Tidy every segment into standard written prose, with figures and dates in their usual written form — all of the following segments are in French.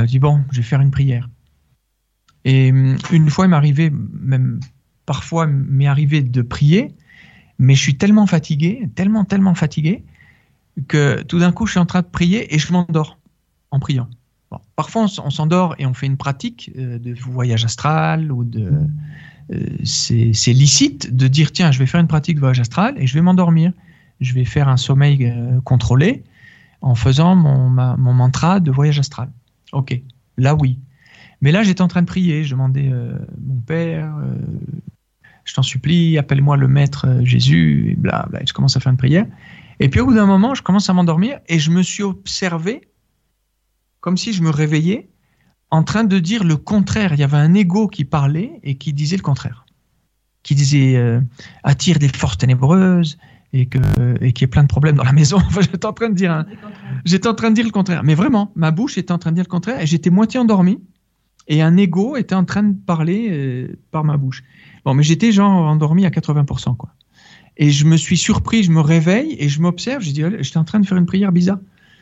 je dis bon, je vais faire une prière. Et une fois, il m'arrivait, même parfois, m'est arrivé de prier, mais je suis tellement fatigué, tellement fatigué, que tout d'un coup, je suis en train de prier et je m'endors en priant. Bon, parfois, on s'endort et on fait une pratique de voyage astral ou c'est licite de dire tiens, je vais faire une pratique de voyage astral et je vais m'endormir. Je vais faire un sommeil contrôlé en faisant mon mantra de voyage astral. Ok, là oui. Mais là, j'étais en train de prier. Je demandais mon Père, je t'en supplie, appelle-moi le Maître Jésus, et blablabla. Je commence à faire une prière. Et puis au bout d'un moment, je commence à m'endormir et je me suis observé comme si je me réveillais en train de dire le contraire. Il y avait un ego qui parlait et qui disait le contraire. Qui disait attire des forces ténébreuses et qu'il y ait plein de problèmes dans la maison. Enfin, j'étais en train de dire le contraire. Mais vraiment, ma bouche était en train de dire le contraire et j'étais moitié endormi et un ego était en train de parler par ma bouche. Bon, mais j'étais genre endormi à 80%, quoi. Et je me suis surpris, je me réveille et je m'observe, je dis, j'étais en train de faire une prière bizarre.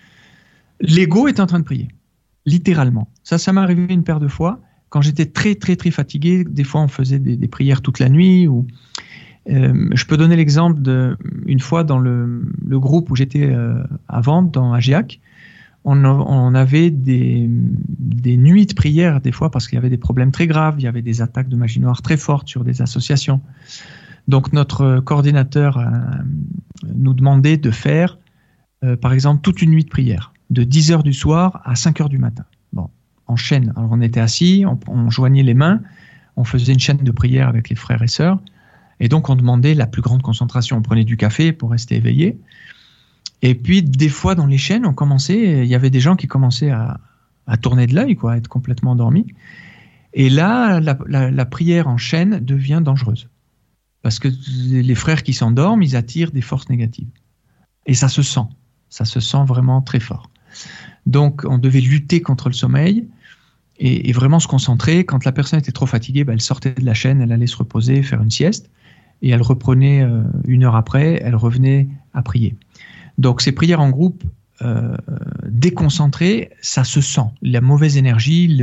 L'ego est en train de prier, littéralement. Ça m'est arrivé une paire de fois. Quand j'étais très fatigué, des fois on faisait des prières toute la nuit. Je peux donner l'exemple d'une fois dans le groupe où j'étais avant, dans Agiac, on avait des nuits de prière des fois parce qu'il y avait des problèmes très graves, il y avait des attaques de magie noire très fortes sur des associations. Donc notre coordinateur nous demandait de faire, par exemple, toute une nuit de prière, de 10h du soir à 5h du matin. Bon, en chaîne. Alors on était assis, on joignait les mains, on faisait une chaîne de prière avec les frères et sœurs, et donc on demandait la plus grande concentration. On prenait du café pour rester éveillé. Et puis des fois dans les chaînes, il y avait des gens qui commençaient à tourner de l'œil, quoi, à être complètement endormis. Et là, la prière en chaîne devient dangereuse. Parce que les frères qui s'endorment, ils attirent des forces négatives. Et ça se sent vraiment très fort. Donc, on devait lutter contre le sommeil et vraiment se concentrer. Quand la personne était trop fatiguée, elle sortait de la chaîne, elle allait se reposer, faire une sieste, et elle reprenait 1 heure après, elle revenait à prier. Donc, ces prières en groupe déconcentrées, ça se sent. La mauvaise énergie,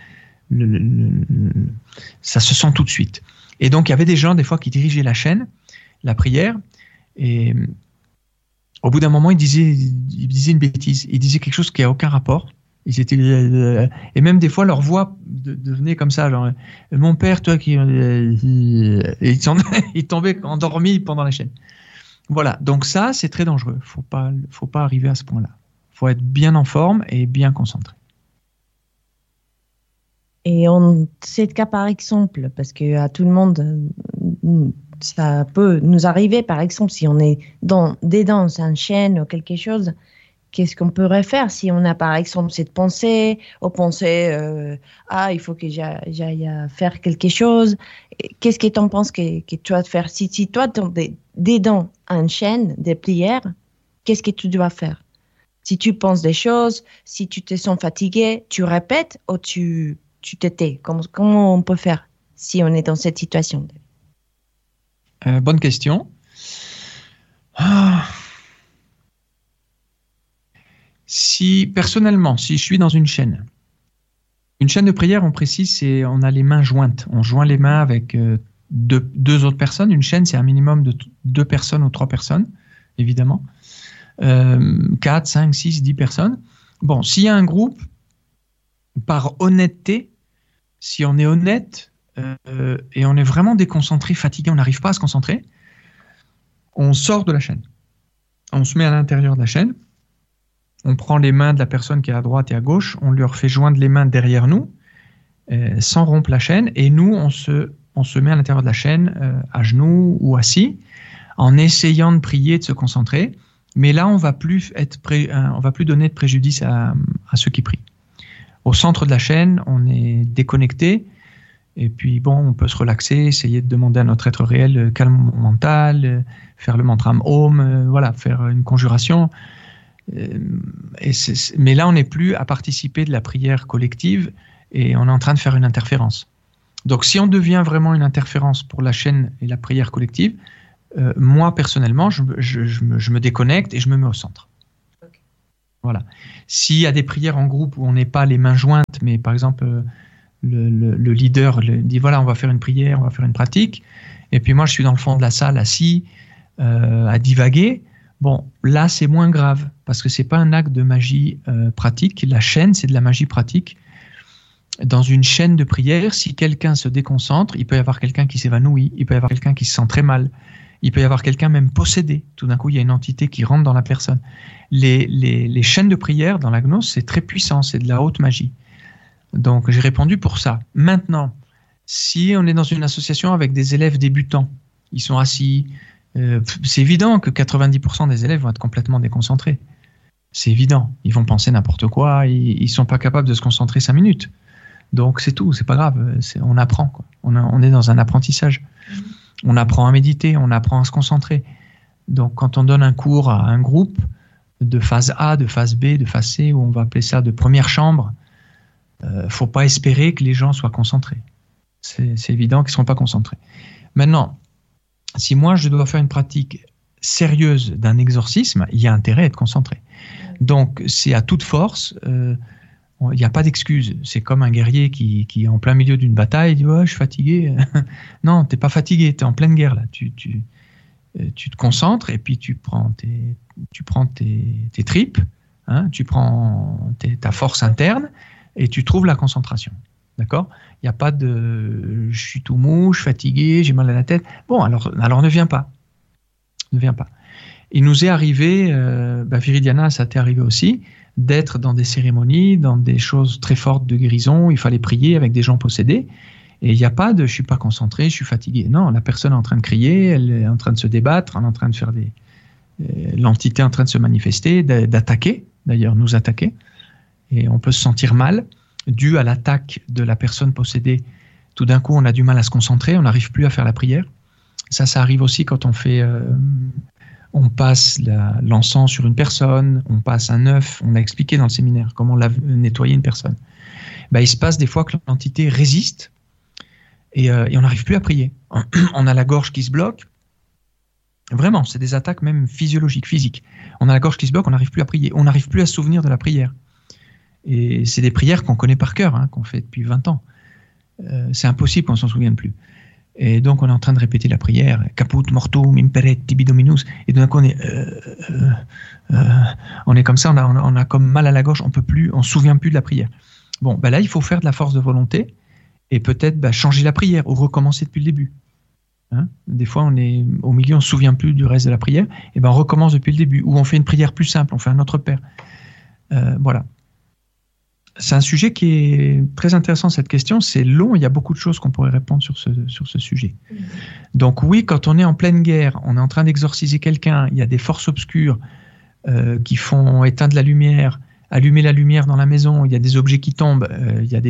ça se sent tout de suite. Et donc, il y avait des gens, des fois, qui dirigeaient la chaîne, la prière, et au bout d'un moment, ils disaient une bêtise. Ils disaient quelque chose qui n'a aucun rapport. Et même des fois, leur voix devenait comme ça, genre « Mon père, toi qui… » Ils tombaient endormis pendant la chaîne. Voilà, donc ça, c'est très dangereux. Faut pas arriver à ce point-là. Il faut être bien en forme et bien concentré. Et c'est le cas par exemple, parce qu'à tout le monde, ça peut nous arriver, par exemple, si on est dans une chaîne ou quelque chose, qu'est-ce qu'on pourrait faire si on a par exemple cette pensée, il faut que j'aille faire quelque chose. Qu'est-ce que tu en penses que tu dois faire? Si toi, tu es dans une chaîne de prières, qu'est-ce que tu dois faire? Si tu penses des choses, si tu te sens fatigué, tu répètes ou tu te tais? Comment on peut faire si on est dans cette situation? Bonne question. Personnellement, si je suis dans une chaîne de prière, on précise, on a les mains jointes. On joint les mains avec deux autres personnes. Une chaîne, c'est un minimum de 2 personnes ou 3 personnes, évidemment. 4, 5, 6, 10 personnes. Bon, s'il y a un groupe, par honnêteté, si on est honnête et on est vraiment déconcentré, fatigué, on n'arrive pas à se concentrer, on sort de la chaîne. On se met à l'intérieur de la chaîne. On prend les mains de la personne qui est à droite et à gauche, on leur fait joindre les mains derrière nous, sans rompre la chaîne, et nous, on se met à l'intérieur de la chaîne, à genoux ou assis, en essayant de prier, de se concentrer. Mais là, on va plus donner de préjudice à ceux qui prient. Au centre de la chaîne, on est déconnecté, et puis bon, on peut se relaxer, essayer de demander à notre être réel calme mental, faire le mantra Om, faire une conjuration. Mais là, on n'est plus à participer de la prière collective et on est en train de faire une interférence. Donc, si on devient vraiment une interférence pour la chaîne et la prière collective, moi, personnellement, je me déconnecte et je me mets au centre. Okay. Voilà. S'il y a des prières en groupe où on n'est pas les mains jointes, mais par exemple le leader dit voilà, on va faire une prière, on va faire une pratique, et puis moi je suis dans le fond de la salle assis à divaguer. Bon, là c'est moins grave parce que c'est pas un acte de magie pratique. La chaîne, c'est de la magie pratique. Dans une chaîne de prière, si quelqu'un se déconcentre, il peut y avoir quelqu'un qui s'évanouit, il peut y avoir quelqu'un qui se sent très mal, il peut y avoir quelqu'un même possédé. Tout d'un coup, il y a une entité qui rentre dans la personne. Les chaînes de prière dans la gnose, c'est très puissant, c'est de la haute magie. Donc, j'ai répondu pour ça. Maintenant, si on est dans une association avec des élèves débutants, ils sont assis, c'est évident que 90% des élèves vont être complètement déconcentrés. C'est évident. Ils vont penser n'importe quoi, ils ne sont pas capables de se concentrer 5 minutes. Donc, c'est tout, c'est pas grave. On apprend, quoi. On est dans un apprentissage. On apprend à méditer, on apprend à se concentrer. Donc, quand on donne un cours à un groupe de phase A, de phase B, de phase C, où on va appeler ça de première chambre, faut pas espérer que les gens soient concentrés. C'est évident qu'ils ne seront pas concentrés. Maintenant, si moi je dois faire une pratique sérieuse d'un exorcisme, il y a intérêt à être concentré. Donc, c'est à toute force. Il n'y a pas d'excuse. C'est comme un guerrier qui est en plein milieu d'une bataille, dit ouais, je suis fatigué. Non, tu n'es pas fatigué, tu es en pleine guerre là. Tu te concentres et puis tu prends tes tripes, hein, tu prends ta force interne et tu trouves la concentration. D'accord ? Il n'y a pas de je suis tout mou, je suis fatigué, j'ai mal à la tête. Bon, alors ne viens pas. Ne viens pas. Il nous est arrivé, Viridiana, ça t'est arrivé aussi, d'être dans des cérémonies, dans des choses très fortes de guérison, il fallait prier avec des gens possédés, et il n'y a pas de « je ne suis pas concentré, je suis fatigué ». Non, la personne est en train de crier, elle est en train de se débattre, elle est en train de faire l'entité est en train de se manifester, d'attaquer, d'ailleurs nous attaquer, et on peut se sentir mal, dû à l'attaque de la personne possédée. Tout d'un coup, on a du mal à se concentrer, on n'arrive plus à faire la prière. Ça arrive aussi quand on passe l'encens sur une personne, on passe un œuf, on l'a expliqué dans le séminaire, comment nettoyer une personne. Il se passe des fois que l'entité résiste et on n'arrive plus à prier. On a la gorge qui se bloque. Vraiment, c'est des attaques même physiologiques, physiques. On a la gorge qui se bloque, on n'arrive plus à prier. On n'arrive plus à se souvenir de la prière. Et c'est des prières qu'on connaît par cœur, hein, qu'on fait depuis 20 ans. C'est impossible qu'on ne s'en souvienne plus. Et donc, on est en train de répéter la prière. Caput mortum imperet tibi dominus. Et d'un coup, on est comme ça, on a comme mal à la gorge, on ne se souvient plus de la prière. Bon, là, il faut faire de la force de volonté et peut-être changer la prière ou recommencer depuis le début. Hein, des fois, on est au milieu, on ne se souvient plus du reste de la prière. Et on recommence depuis le début. Ou on fait une prière plus simple, on fait un Notre Père. Voilà. C'est un sujet qui est très intéressant, cette question. C'est long, il y a beaucoup de choses qu'on pourrait répondre sur ce sujet. Donc oui, quand on est en pleine guerre, on est en train d'exorciser quelqu'un, il y a des forces obscures qui font éteindre la lumière, allumer la lumière dans la maison, il y a des objets qui tombent, il y a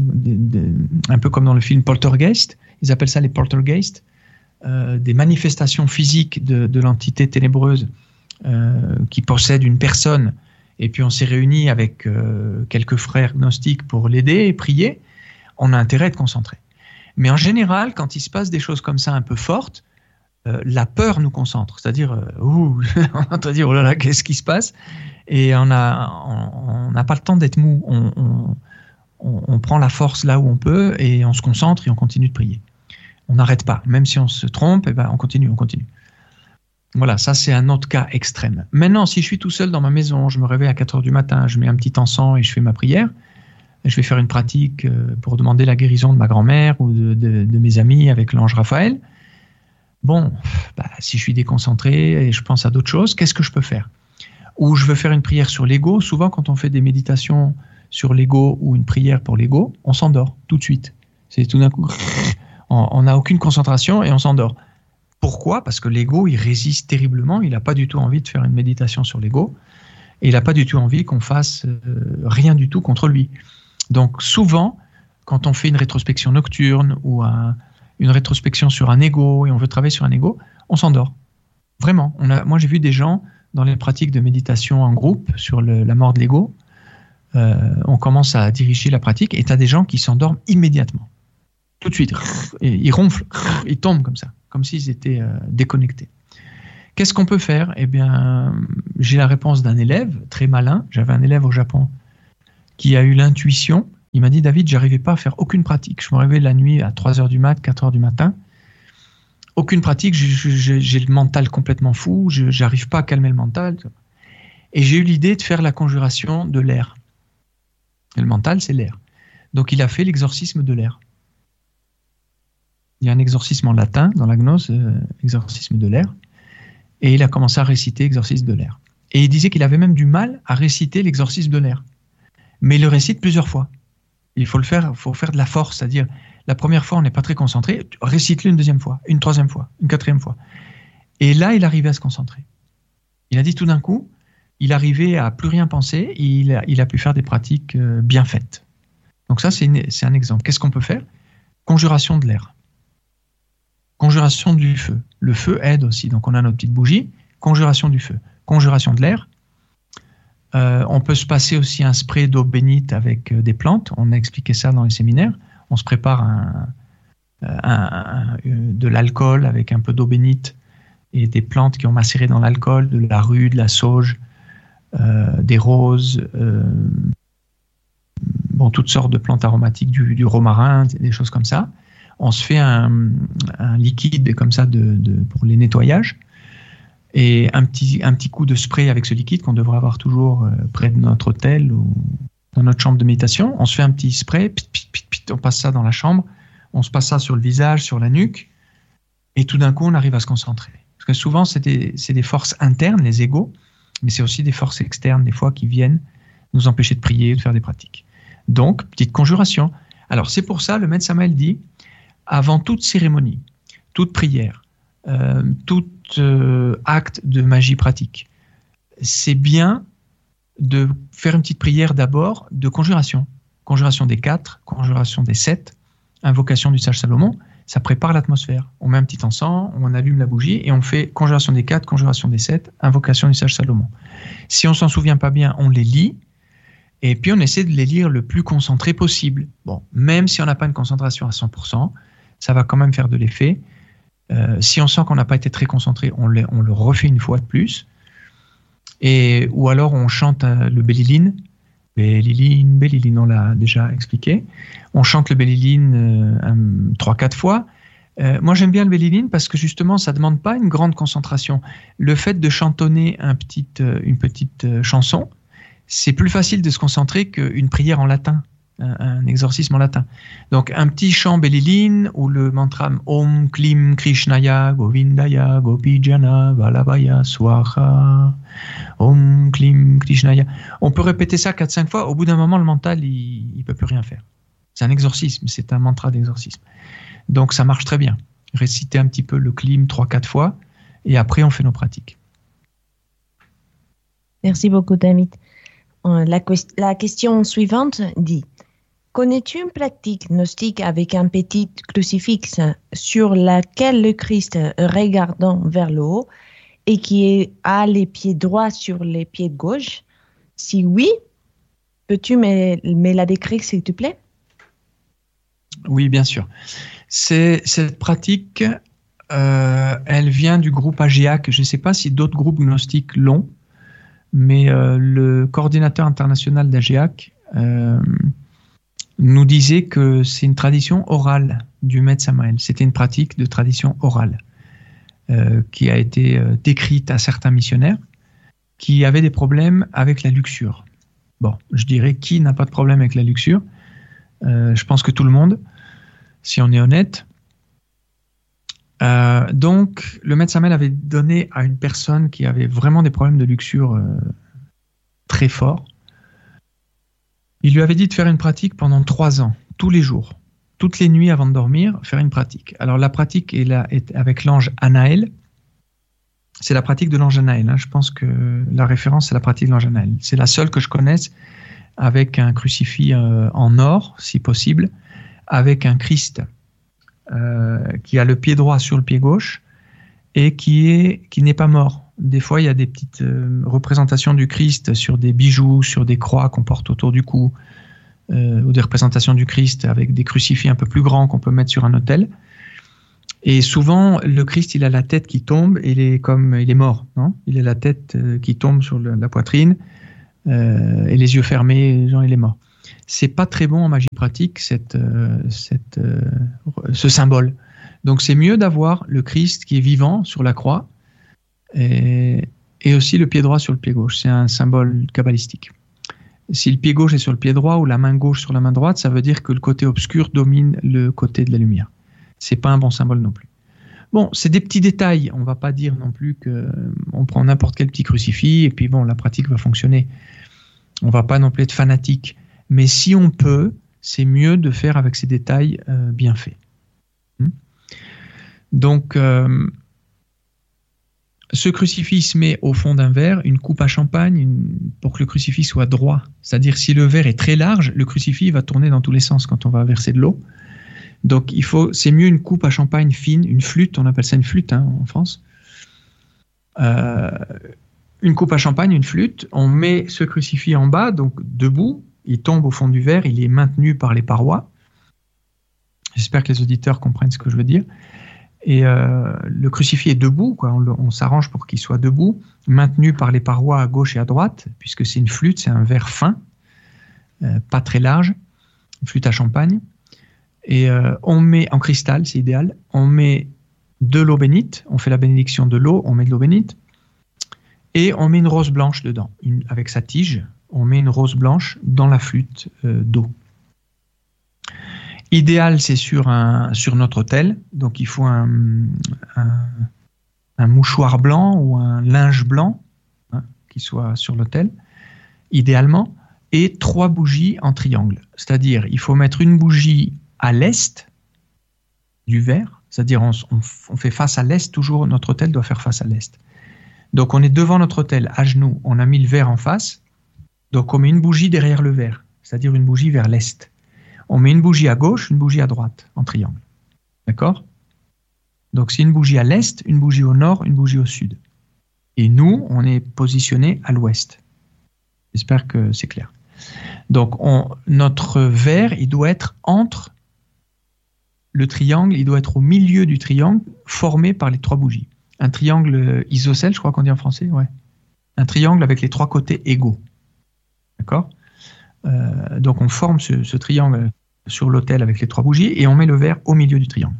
un peu comme dans le film Poltergeist, ils appellent ça les poltergeists, des manifestations physiques de l'entité ténébreuse qui possède une personne. Et puis on s'est réunis avec quelques frères gnostiques pour l'aider et prier, on a intérêt à être concentré. Mais en général, quand il se passe des choses comme ça un peu fortes, la peur nous concentre. C'est-à-dire, on entend dire, oh là là, qu'est-ce qui se passe ? Et on n'a pas le temps d'être mou. On prend la force là où on peut et on se concentre et on continue de prier. On n'arrête pas. Même si on se trompe, on continue. Voilà, ça c'est un autre cas extrême. Maintenant, si je suis tout seul dans ma maison, je me réveille à 4h du matin, je mets un petit encens et je fais ma prière, je vais faire une pratique pour demander la guérison de ma grand-mère ou de mes amis avec l'ange Raphaël. Bon, si je suis déconcentré et je pense à d'autres choses, qu'est-ce que je peux faire ? Ou je veux faire une prière sur l'ego. Souvent, quand on fait des méditations sur l'ego ou une prière pour l'ego, on s'endort tout de suite. C'est tout d'un coup, on n'a aucune concentration et on s'endort. Pourquoi ? Parce que l'ego, il résiste terriblement, il n'a pas du tout envie de faire une méditation sur l'ego, et il n'a pas du tout envie qu'on fasse rien du tout contre lui. Donc souvent, quand on fait une rétrospection nocturne ou une rétrospection sur un ego, et on veut travailler sur un ego, on s'endort. Vraiment. Moi, j'ai vu des gens dans les pratiques de méditation en groupe sur la mort de l'ego, on commence à diriger la pratique, et tu as des gens qui s'endorment immédiatement. Tout de suite. Et ils ronflent, ils tombent comme ça, comme s'ils étaient déconnectés. Qu'est-ce qu'on peut faire? Eh bien, j'ai la réponse d'un élève très malin. J'avais un élève au Japon qui a eu l'intuition. Il m'a dit, David, j'arrivais pas à faire aucune pratique. Je me réveillais la nuit à 3h du mat, 4h du matin. Aucune pratique, j'ai le mental complètement fou, j'arrive pas à calmer le mental. Et j'ai eu l'idée de faire la conjuration de l'air. Et le mental, c'est l'air. Donc il a fait l'exorcisme de l'air. Il y a un exorcisme en latin dans la gnose, exorcisme de l'air. Et il a commencé à réciter l'exorcisme de l'air. Et il disait qu'il avait même du mal à réciter l'exorcisme de l'air. Mais il le récite plusieurs fois. Il faut faire de la force, c'est-à-dire la première fois on n'est pas très concentré, récite-le une deuxième fois, une troisième fois, une quatrième fois. Et là il arrivait à se concentrer. Il a dit tout d'un coup, il arrivait à plus rien penser, il a pu faire des pratiques bien faites. Donc ça c'est un exemple. Qu'est-ce qu'on peut faire? Conjuration de l'air. Conjuration du feu. Le feu aide aussi, donc on a notre petite bougie. Conjuration du feu. Conjuration de l'air. On peut se passer aussi un spray d'eau bénite avec des plantes. On a expliqué ça dans les séminaires. On se prépare de l'alcool avec un peu d'eau bénite et des plantes qui ont macéré dans l'alcool, de la rue, de la sauge, des roses, toutes sortes de plantes aromatiques, du romarin, des choses comme ça. On se fait un liquide comme ça pour les nettoyages et un petit coup de spray avec ce liquide qu'on devrait avoir toujours près de notre hôtel ou dans notre chambre de méditation. On se fait un petit spray, on passe ça dans la chambre, on se passe ça sur le visage, sur la nuque et tout d'un coup on arrive à se concentrer. Parce que souvent c'est des forces internes, les égos, mais c'est aussi des forces externes des fois qui viennent nous empêcher de prier ou de faire des pratiques. Donc, petite conjuration. Alors c'est pour ça, le maître Samael dit, avant toute cérémonie, toute prière, tout acte de magie pratique, c'est bien de faire une petite prière d'abord de conjuration. Conjuration des 4, conjuration des 7, invocation du sage Salomon, ça prépare l'atmosphère. On met un petit encens, on allume la bougie et on fait conjuration des 4, conjuration des 7, invocation du sage Salomon. Si on ne s'en souvient pas bien, on les lit et puis on essaie de les lire le plus concentré possible. Bon, même si on n'a pas une concentration à 100%, ça va quand même faire de l'effet. Si on sent qu'on n'a pas été très concentré, on le refait une fois de plus. Ou alors on chante le Béliline. Béliline, on l'a déjà expliqué. On chante le Béliline 3-4 fois. Moi j'aime bien le Béliline parce que justement ça ne demande pas une grande concentration. Le fait de chantonner une petite chanson, c'est plus facile de se concentrer qu'une prière en latin. Un exorcisme en latin. Donc un petit chant Béliline ou le mantra Om Klim Krishnaya Govindaya Gopijana Valabhaya Swaha Om Klim Krishnaya. On peut répéter ça 4-5 fois. Au bout d'un moment, le mental, il peut plus rien faire. C'est un exorcisme, c'est un mantra d'exorcisme. Donc ça marche très bien. Réciter un petit peu le Klim 3-4 fois et après on fait nos pratiques. Merci beaucoup, David. La question suivante dit: connais-tu une pratique gnostique avec un petit crucifix sur laquelle le Christ regardant vers le haut et qui a les pieds droits sur les pieds gauches? Si oui, peux-tu me la décrire s'il te plaît? Oui, bien sûr. Cette pratique, elle vient du groupe AGEAC. Je ne sais pas si d'autres groupes gnostiques l'ont, mais le coordinateur international d'AGEAC nous disait que c'est une tradition orale du maître Samael. C'était une pratique de tradition orale qui a été décrite à certains missionnaires qui avaient des problèmes avec la luxure. Bon, je dirais, qui n'a pas de problème avec la luxure? Je pense que tout le monde, si on est honnête. Donc, le maître Samael avait donné à une personne qui avait vraiment des problèmes de luxure très forts. Il lui avait dit de faire une pratique pendant 3 ans, tous les jours, toutes les nuits avant de dormir, faire une pratique. Alors la pratique est avec l'ange Anaël. C'est la pratique de l'ange Anaël. Je pense que la référence, c'est la pratique de l'ange Anaël. C'est la seule que je connaisse avec un crucifix en or, si possible, avec un Christ qui a le pied droit sur le pied gauche et qui n'est pas mort. Des fois, il y a des petites représentations du Christ sur des bijoux, sur des croix qu'on porte autour du cou, ou des représentations du Christ avec des crucifix un peu plus grands qu'on peut mettre sur un autel. Et souvent, le Christ, il a la tête qui tombe, il est mort, non? Il a la tête qui tombe sur la poitrine et les yeux fermés, genre il est mort. C'est pas très bon en magie pratique, ce symbole. Donc c'est mieux d'avoir le Christ qui est vivant sur la croix et aussi le pied droit sur le pied gauche. C'est un symbole kabbalistique. Si le pied gauche est sur le pied droit ou la main gauche sur la main droite, ça veut dire que le côté obscur domine le côté de la lumière. C'est pas un bon symbole non plus. Bon, c'est des petits détails. On va pas dire non plus qu'on prend n'importe quel petit crucifix et puis bon, la pratique va fonctionner. On va pas non plus être fanatique. Mais si on peut, c'est mieux de faire avec ces détails bien faits. Donc, ce crucifix se met au fond d'un verre, une coupe à champagne, pour que le crucifix soit droit. C'est-à-dire, si le verre est très large, le crucifix va tourner dans tous les sens quand on va verser de l'eau. Donc, c'est mieux une coupe à champagne fine, une flûte, on appelle ça une flûte en France. Une coupe à champagne, une flûte, on met ce crucifix en bas, donc debout, il tombe au fond du verre, il est maintenu par les parois. J'espère que les auditeurs comprennent ce que je veux dire. Et le crucifix est debout, quoi. On s'arrange pour qu'il soit debout, maintenu par les parois à gauche et à droite, puisque c'est une flûte, c'est un verre fin, pas très large, une flûte à champagne. Et on met en cristal, c'est idéal, on met de l'eau bénite, on fait la bénédiction de l'eau, on met de l'eau bénite, et on met une rose blanche dedans, avec sa tige, on met une rose blanche dans la flûte d'eau. Idéal, c'est sur notre autel, donc il faut un mouchoir blanc ou un linge blanc qui soit sur l'autel, idéalement, et 3 bougies en triangle. C'est-à-dire, il faut mettre une bougie à l'est du verre, c'est-à-dire on fait face à l'est, toujours notre autel doit faire face à l'est. Donc on est devant notre autel, à genoux, on a mis le verre en face, donc on met une bougie derrière le verre, c'est-à-dire une bougie vers l'est. On met une bougie à gauche, une bougie à droite, en triangle. D'accord? Donc c'est une bougie à l'est, une bougie au nord, une bougie au sud. Et nous, on est positionné à l'ouest. J'espère que c'est clair. Donc notre verre, il doit être entre le triangle, il doit être au milieu du triangle formé par les 3 bougies. Un triangle isocèle, je crois qu'on dit en français, ouais. Un triangle avec les 3 côtés égaux. D'accord? Donc on forme ce triangle sur l'autel avec les 3 bougies et on met le verre au milieu du triangle.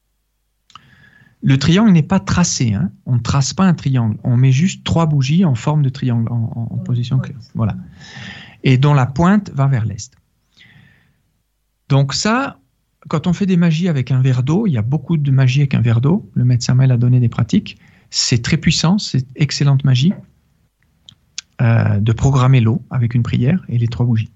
Le triangle n'est pas tracé, hein. On ne trace pas un triangle, on met juste 3 bougies en forme de triangle, en position claire. Voilà. Et dont la pointe va vers l'est. Donc ça, quand on fait des magies avec un verre d'eau, il y a beaucoup de magie avec un verre d'eau, le maître Samuel a donné des pratiques, c'est très puissant, c'est excellente magie, de programmer l'eau avec une prière et les 3 bougies.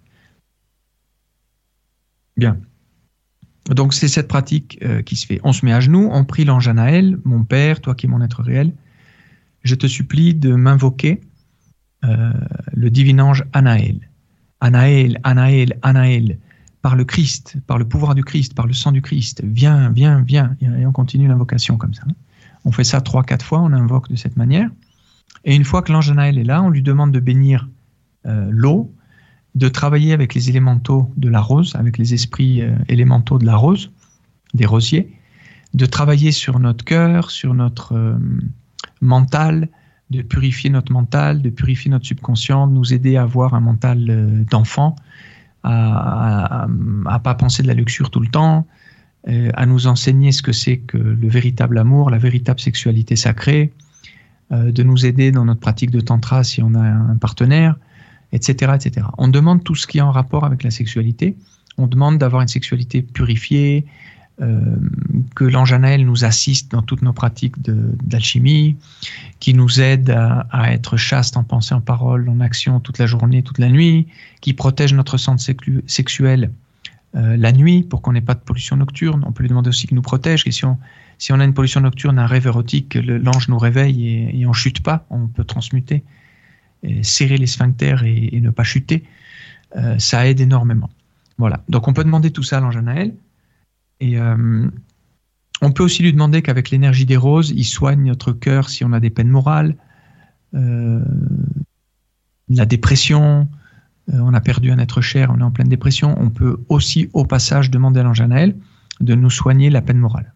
Bien. Donc c'est cette pratique qui se fait. On se met à genoux, on prie l'ange Anaël, mon Père, toi qui es mon être réel, je te supplie de m'invoquer le divin ange Anaël. Anaël, Anaël, Anaël, par le Christ, par le pouvoir du Christ, par le sang du Christ, viens, viens, viens. Et on continue l'invocation comme ça. On fait ça 3-4 fois, on invoque de cette manière. Et une fois que l'ange Anaël est là, on lui demande de bénir l'eau, de travailler avec les élémentaux de la rose, avec les esprits élémentaux de la rose, des rosiers, de travailler sur notre cœur, sur notre mental, de purifier notre mental, de purifier notre subconscient, de nous aider à avoir un mental d'enfant, à ne pas penser de la luxure tout le temps, à nous enseigner ce que c'est que le véritable amour, la véritable sexualité sacrée, de nous aider dans notre pratique de tantra si on a un partenaire, etc., etc. On demande tout ce qui est en rapport avec la sexualité. On demande d'avoir une sexualité purifiée, que l'ange Anaël nous assiste dans toutes nos pratiques d'alchimie, qui nous aide à être chaste en pensée, en parole, en action toute la journée, toute la nuit, qui protège notre centre sexuel la nuit pour qu'on n'ait pas de pollution nocturne. On peut lui demander aussi qu'il nous protège. Et si on a une pollution nocturne, un rêve érotique, l'ange nous réveille et on ne chute pas, on peut transmuter, et serrer les sphincters et ne pas chuter. Ça aide énormément. Voilà. Donc on peut demander tout ça à l'ange Anaël. Et on peut aussi lui demander qu'avec l'énergie des roses, il soigne notre cœur si on a des peines morales, la dépression, on a perdu un être cher, on est en pleine dépression. On peut aussi au passage demander à l'ange Anaël de nous soigner la peine morale.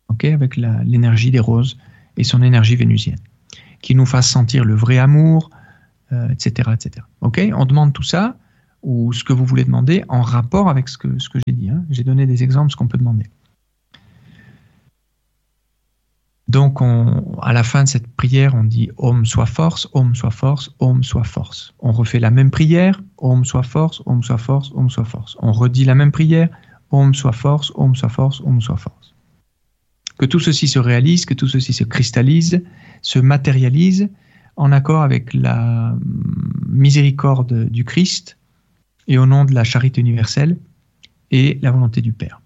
okay, avec l'énergie des roses et son énergie vénusienne, qui nous fasse sentir le vrai amour, etc., etc. Okay, on demande tout ça, ou ce que vous voulez demander, en rapport avec ce que j'ai dit. Hein. J'ai donné des exemples de ce qu'on peut demander. Donc, à la fin de cette prière, on dit « Om soit force, Om soit force, Om soit force ». On refait la même prière « Om soit force, Om soit force, Om soit force ». On redit la même prière « Om soit force, Om soit force, Om soit force ». Que tout ceci se réalise, que tout ceci se cristallise, se matérialise en accord avec la miséricorde du Christ et au nom de la charité universelle et la volonté du Père.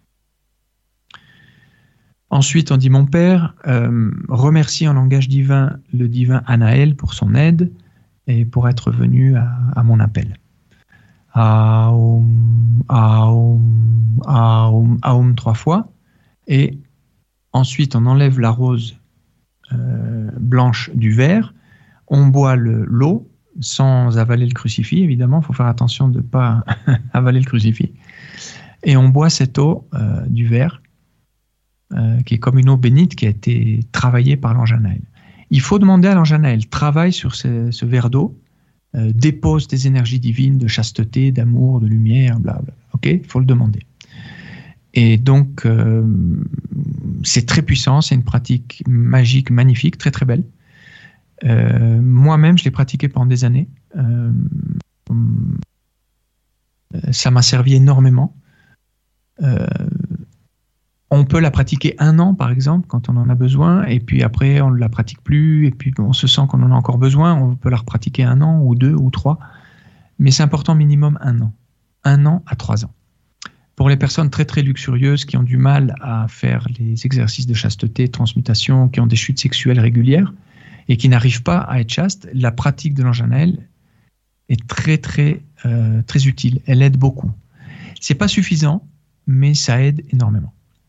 Ensuite, on dit « Mon Père, remercie en langage divin le divin Anaël pour son aide et pour être venu à mon appel. » Aum, Aum, Aum, Aum 3 fois. Et ensuite, on enlève la rose blanche du verre. On boit l'eau sans avaler le crucifix, évidemment. Il faut faire attention de ne pas avaler le crucifix. Et on boit cette eau du verre qui est comme une eau bénite qui a été travaillée par l'ange Anaël. Il faut demander à l'ange Anaël, travaille sur ce verre d'eau, dépose des énergies divines de chasteté, d'amour, de lumière, blablabla. Ok, il faut le demander. Et donc, c'est très puissant, c'est une pratique magique, magnifique, très très belle. Moi-même, je l'ai pratiqué pendant des années. Ça m'a servi énormément. On peut la pratiquer 1 an, par exemple, quand on en a besoin, et puis après, on ne la pratique plus, et puis on se sent qu'on en a encore besoin, on peut la repratiquer 1 an, ou 2, ou 3, mais c'est important, minimum 1 an. 1 an à 3 ans. Pour les personnes très très luxurieuses qui ont du mal à faire les exercices de chasteté, transmutation, qui ont des chutes sexuelles régulières, et qui n'arrivent pas à être chastes, la pratique de l'ange Anaël est très très très utile, elle aide beaucoup. C'est pas suffisant, mais ça aide énormément.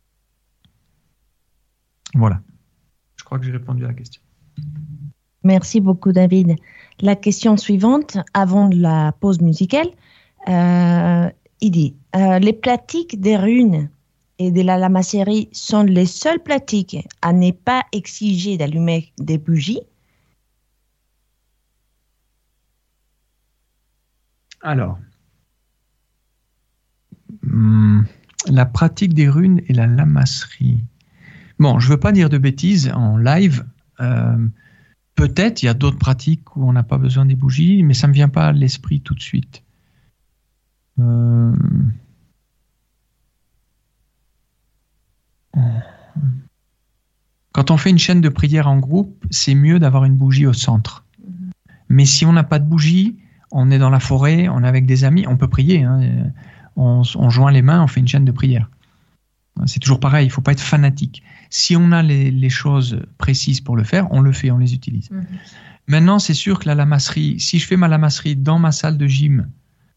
Voilà. Je crois que j'ai répondu à la question. Merci beaucoup, David. La question suivante, avant la pause musicale, il dit les pratiques des runes et de la lamasserie sont les seules pratiques à ne pas exiger d'allumer des bougies? Alors, la pratique des runes et la lamasserie. Bon, je ne veux pas dire de bêtises en live. Peut-être, il y a d'autres pratiques où on n'a pas besoin des bougies, mais ça ne me vient pas à l'esprit tout de suite. Quand on fait une chaîne de prière en groupe, c'est mieux d'avoir une bougie au centre. Mais si on n'a pas de bougie, on est dans la forêt, on est avec des amis, on peut prier. Hein, on joint les mains, on fait une chaîne de prière. C'est toujours pareil, il ne faut pas être fanatique. Si on a les choses précises pour le faire, on le fait, on les utilise. Maintenant, c'est sûr que la lamasserie, si je fais ma lamasserie dans ma salle de gym,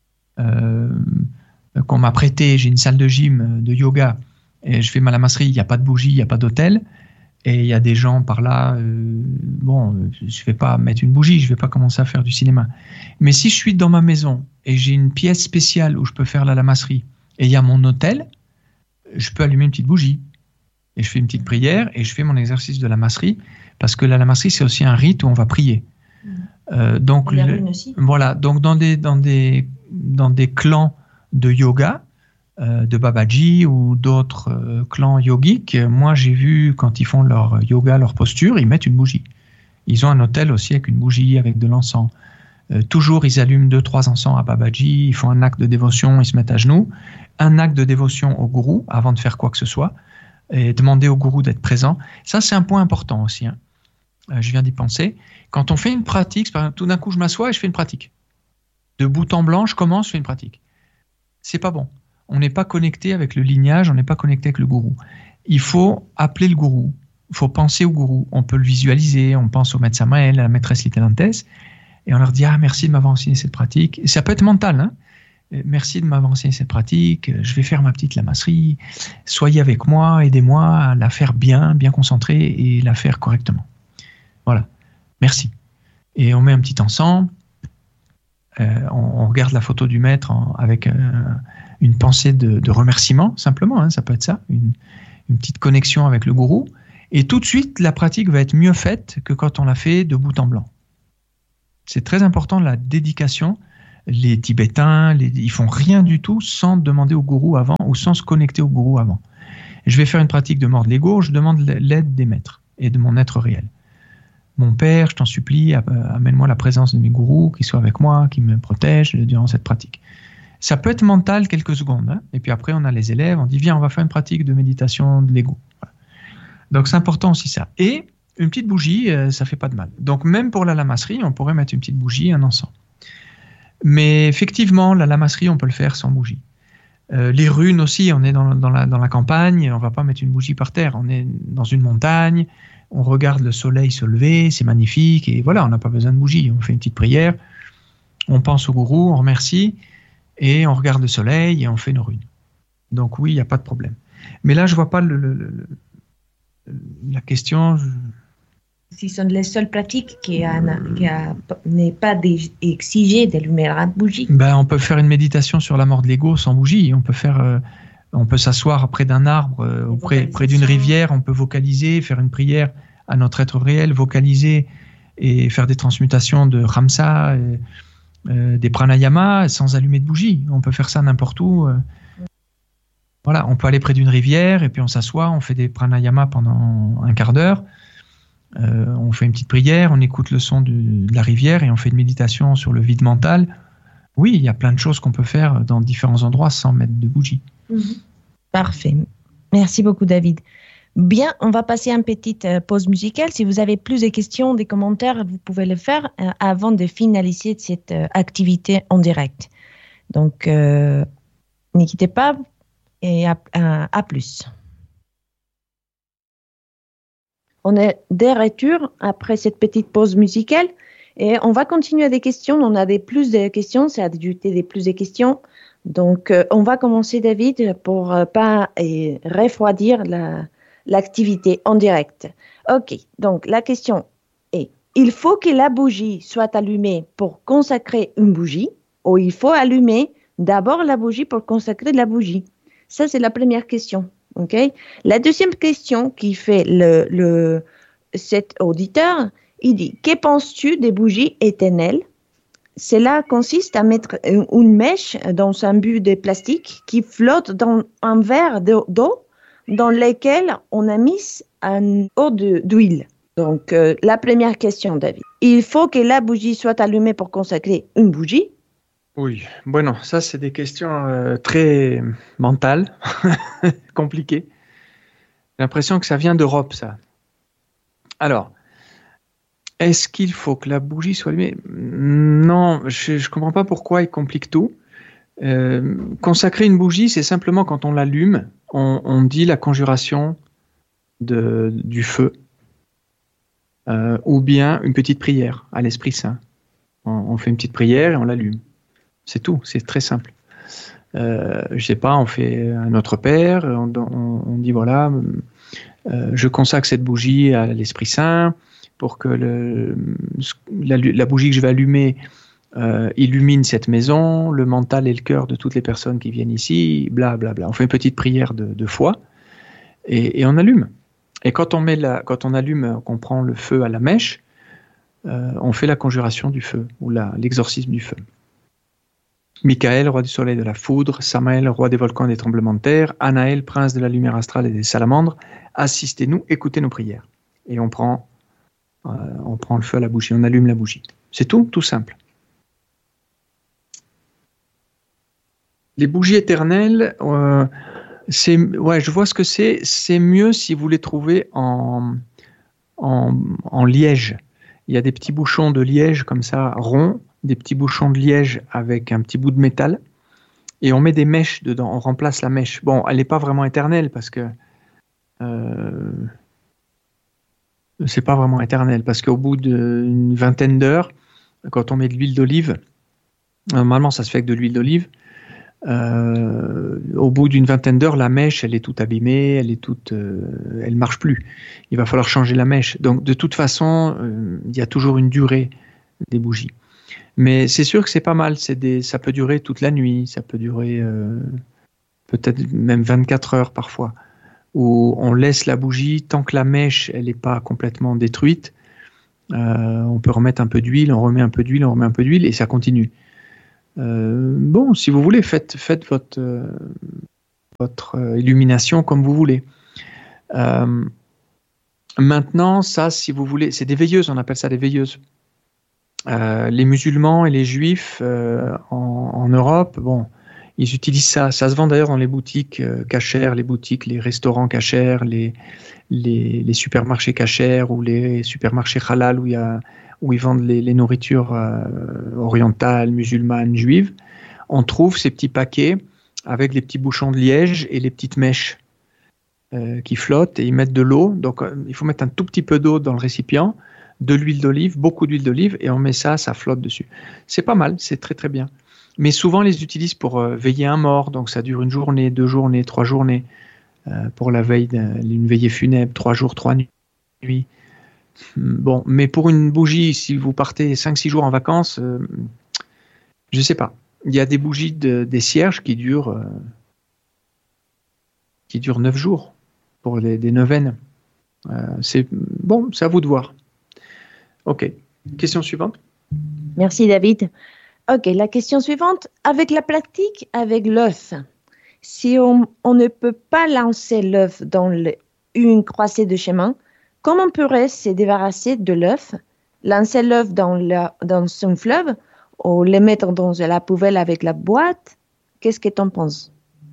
qu'on m'a prêtée, j'ai une salle de gym, de yoga, et je fais ma lamasserie, il n'y a pas de bougie, il n'y a pas d'autel, et il y a des gens par là, bon, je ne vais pas mettre une bougie, je ne vais pas commencer à faire du cinéma. Mais si je suis dans ma maison, et j'ai une pièce spéciale où je peux faire la lamasserie, et il y a mon autel, je peux allumer une petite bougie. Et je fais une petite prière et je fais mon exercice de lamasserie, parce que la lamasserie, c'est aussi un rite où on va prier. Donc, voilà, donc dans des clans de yoga, de Babaji ou d'autres clans yogiques, moi j'ai vu quand ils font leur yoga, leur posture, ils mettent une bougie. Ils ont un autel aussi avec une bougie, avec de l'encens. Toujours, ils allument 2-3 encens à Babaji, ils font un acte de dévotion, ils se mettent à genoux. Un acte de dévotion au gourou avant de faire quoi que ce soit, et demander au gourou d'être présent. Ça, c'est un point important aussi. Hein. Je viens d'y penser. Quand on fait une pratique, par exemple, tout d'un coup, je m'assois et je fais une pratique. De bout en blanc, je commence, je fais une pratique. C'est pas bon. On n'est pas connecté avec le lignage, on n'est pas connecté avec le gourou. Il faut appeler le gourou. Il faut penser au gourou. On peut le visualiser, on pense au maître Samael, à la maîtresse Litelantes, et on leur dit « Ah, merci de m'avoir enseigné cette pratique ». Et ça peut être mental, hein. Merci de m'avoir enseigné cette pratique, je vais faire ma petite lamasserie, soyez avec moi, aidez-moi à la faire bien, bien concentrée et la faire correctement. Voilà, merci. Et on met un petit encens, on regarde la photo du maître avec une pensée de remerciement, simplement, hein, ça peut être ça, une petite connexion avec le gourou. Et tout de suite, la pratique va être mieux faite que quand on l'a fait de bout en blanc. C'est très important, la dédication. Les Tibétains, ils font rien du tout sans demander au gourou avant ou sans se connecter au gourou avant. Je vais faire une pratique de mort de l'ego, je demande l'aide des maîtres et de mon être réel. Mon père, je t'en supplie, amène-moi la présence de mes gourous, qui soient avec moi, qui me protègent durant cette pratique. Ça peut être mental quelques secondes, hein, et puis après on a les élèves, on dit viens, on va faire une pratique de méditation de l'ego. Voilà. Donc c'est important aussi ça. Et une petite bougie, ça fait pas de mal. Donc même pour la lamasserie, on pourrait mettre une petite bougie, un encens. Mais effectivement, la lamasserie, on peut le faire sans bougie. Les runes aussi, on est dans la campagne, on va pas mettre une bougie par terre, on est dans une montagne, on regarde le soleil se lever, c'est magnifique, et voilà, on n'a pas besoin de bougie, on fait une petite prière, on pense au gourou, on remercie, et on regarde le soleil, et on fait nos runes. Donc oui, il n'y a pas de problème. Mais là, je vois pas la question... Ce sont les seules pratiques qui n'est pas exigé d'allumer la bougie. Ben, on peut faire une méditation sur la mort de l'ego sans bougie. On peut s'asseoir près d'un arbre, près d'une rivière. On peut vocaliser, faire une prière à notre être réel, vocaliser et faire des transmutations de Ramsa, des pranayama sans allumer de bougie. On peut faire ça n'importe où. Voilà, on peut aller près d'une rivière et puis on s'assoit, on fait des pranayama pendant un quart d'heure. On fait une petite prière, on écoute le son de la rivière et on fait une méditation sur le vide mental. Oui, il y a plein de choses qu'on peut faire dans différents endroits sans mettre de bougie. Parfait. Merci beaucoup, David. Bien, on va passer à une petite pause musicale. Si vous avez plus de questions, des commentaires, vous pouvez le faire avant de finaliser cette activité en direct. Donc, ne quittez pas et à plus. On est de retour après cette petite pause musicale et on va continuer à des questions. On a plus de questions, c'est ajouter des plus de questions. Donc, on va commencer, David, pour pas refroidir l'activité en direct. OK, donc la question est, il faut que la bougie soit allumée pour consacrer une bougie ou il faut allumer d'abord la bougie pour consacrer la bougie? Ça, c'est la première question. Okay. La deuxième question qui fait cet auditeur, il dit, que penses-tu des bougies éternelles? Cela consiste à mettre une mèche dans un but de plastique qui flotte dans un verre d'eau dans lequel on a mis un eau d'huile. Donc, la première question, David. Il faut que la bougie soit allumée pour consacrer une bougie? Oui, bueno, ça c'est des questions très mentales, compliquées. J'ai l'impression que ça vient d'Europe, ça. Alors, est-ce qu'il faut que la bougie soit allumée? Non, je ne comprends pas pourquoi il complique tout. Consacrer une bougie, c'est simplement quand on l'allume, on dit la conjuration du feu, ou bien une petite prière à l'Esprit Saint. On fait une petite prière et on l'allume. C'est tout, c'est très simple. Je sais pas, on fait un Notre Père, on dit voilà, je consacre cette bougie à l'Esprit Saint pour que la bougie que je vais allumer illumine cette maison, le mental et le cœur de toutes les personnes qui viennent ici, bla bla bla. On fait une petite prière de foi et on allume. Et quand on allume, qu'on prend le feu à la mèche, on fait la conjuration du feu ou l'exorcisme du feu. Michael, roi du soleil et de la foudre, Samaël, roi des volcans et des tremblements de terre, Anaël, prince de la lumière astrale et des salamandres, assistez-nous, écoutez nos prières. Et on prend le feu à la bougie, on allume la bougie. C'est tout simple. Les bougies éternelles, je vois ce que c'est. C'est mieux si vous les trouvez en liège. Il y a des petits bouchons de liège comme ça, ronds, des petits bouchons de liège avec un petit bout de métal, et on met des mèches dedans, on remplace la mèche. Bon, elle n'est pas vraiment éternelle parce que c'est pas vraiment éternel, parce qu'au bout d'une vingtaine d'heures, quand on met de l'huile d'olive, normalement ça se fait avec de l'huile d'olive, au bout d'une vingtaine d'heures, la mèche, elle est toute abîmée, elle marche plus. Il va falloir changer la mèche. Donc, de toute façon, il y a toujours une durée des bougies. Mais c'est sûr que c'est pas mal. Ça peut durer toute la nuit, ça peut durer peut-être même 24 heures parfois. où on laisse la bougie tant que la mèche elle n'est pas complètement détruite. On peut remettre un peu d'huile, on remet un peu d'huile, on remet un peu d'huile et ça continue. Bon, si vous voulez, faites votre illumination comme vous voulez. Maintenant, ça, si vous voulez, c'est des veilleuses, on appelle ça des veilleuses. Les musulmans et les juifs en Europe, bon, ils utilisent ça. Ça se vend d'ailleurs dans les boutiques cachères, les restaurants cachères, les supermarchés cachères ou les supermarchés halal où ils vendent les nourritures orientales, musulmanes, juives. On trouve ces petits paquets avec les petits bouchons de liège et les petites mèches qui flottent et ils mettent de l'eau. Donc, il faut mettre un tout petit peu d'eau dans le récipient, de l'huile d'olive, beaucoup d'huile d'olive et on met ça flotte dessus. C'est pas mal, c'est très très bien. Mais souvent, on les utilise pour veiller un mort. Donc, ça dure 1 journée, 2 journées, 3 journées. Pour la veille d'une veillée funèbre, 3 jours, 3 nuits. Bon, mais pour une bougie, si vous partez 5-6 jours en vacances, je ne sais pas. Il y a des bougies des cierges qui durent 9 jours pour des neuvaines. C'est à vous de voir. Ok. Question suivante. Merci David. Ok, la question suivante. Avec la pratique, avec l'œuf, si on ne peut pas lancer l'œuf dans une croisée de chemin, comment on pourrait se débarrasser de l'œuf, lancer l'œuf dans un fleuve ou le mettre dans la poubelle avec la boîte? Qu'est-ce que tu en penses?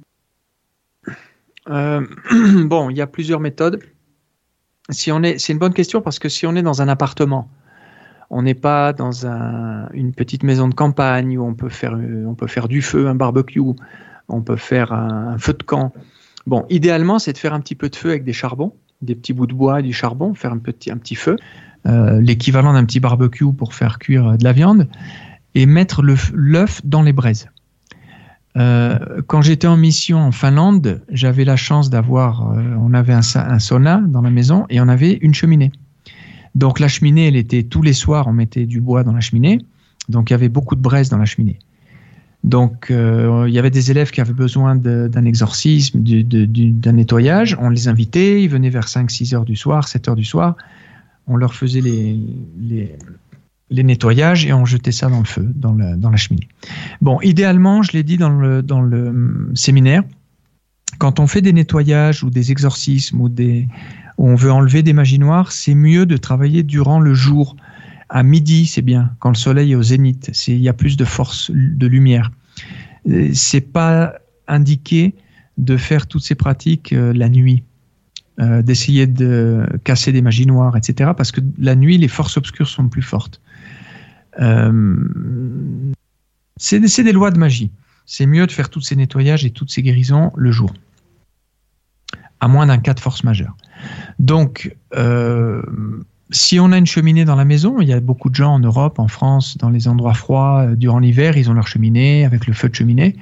Bon, il y a plusieurs méthodes. C'est une bonne question parce que si on est dans un appartement, on n'est pas dans une petite maison de campagne où on peut faire du feu, un barbecue, on peut faire un feu de camp. Bon, idéalement, c'est de faire un petit peu de feu avec des charbons, des petits bouts de bois et du charbon, faire un petit feu, l'équivalent d'un petit barbecue pour faire cuire de la viande, et mettre l'œuf dans les braises. Quand j'étais en mission en Finlande, j'avais la chance on avait un sauna dans la maison et on avait une cheminée. Donc la cheminée, elle était tous les soirs, on mettait du bois dans la cheminée, donc il y avait beaucoup de braises dans la cheminée. Donc il y avait des élèves qui avaient besoin d'un exorcisme, d'un nettoyage, on les invitait, ils venaient vers 5-6 heures du soir, 7 heures du soir, on leur faisait les nettoyages et on jetait ça dans le feu, dans la cheminée. Bon, idéalement, je l'ai dit dans le séminaire, quand on fait des nettoyages ou des exorcismes où on veut enlever des magies noires, c'est mieux de travailler durant le jour. À midi, c'est bien, quand le soleil est au zénith, il y a plus de force de lumière. C'est pas indiqué de faire toutes ces pratiques la nuit, d'essayer de casser des magies noires, etc. Parce que la nuit, les forces obscures sont plus fortes. C'est des lois de magie. C'est mieux de faire tous ces nettoyages et toutes ces guérisons le jour, à moins d'un cas de force majeure. Donc, si on a une cheminée dans la maison, il y a beaucoup de gens en Europe, en France, dans les endroits froids, durant l'hiver, ils ont leur cheminée avec le feu de cheminée.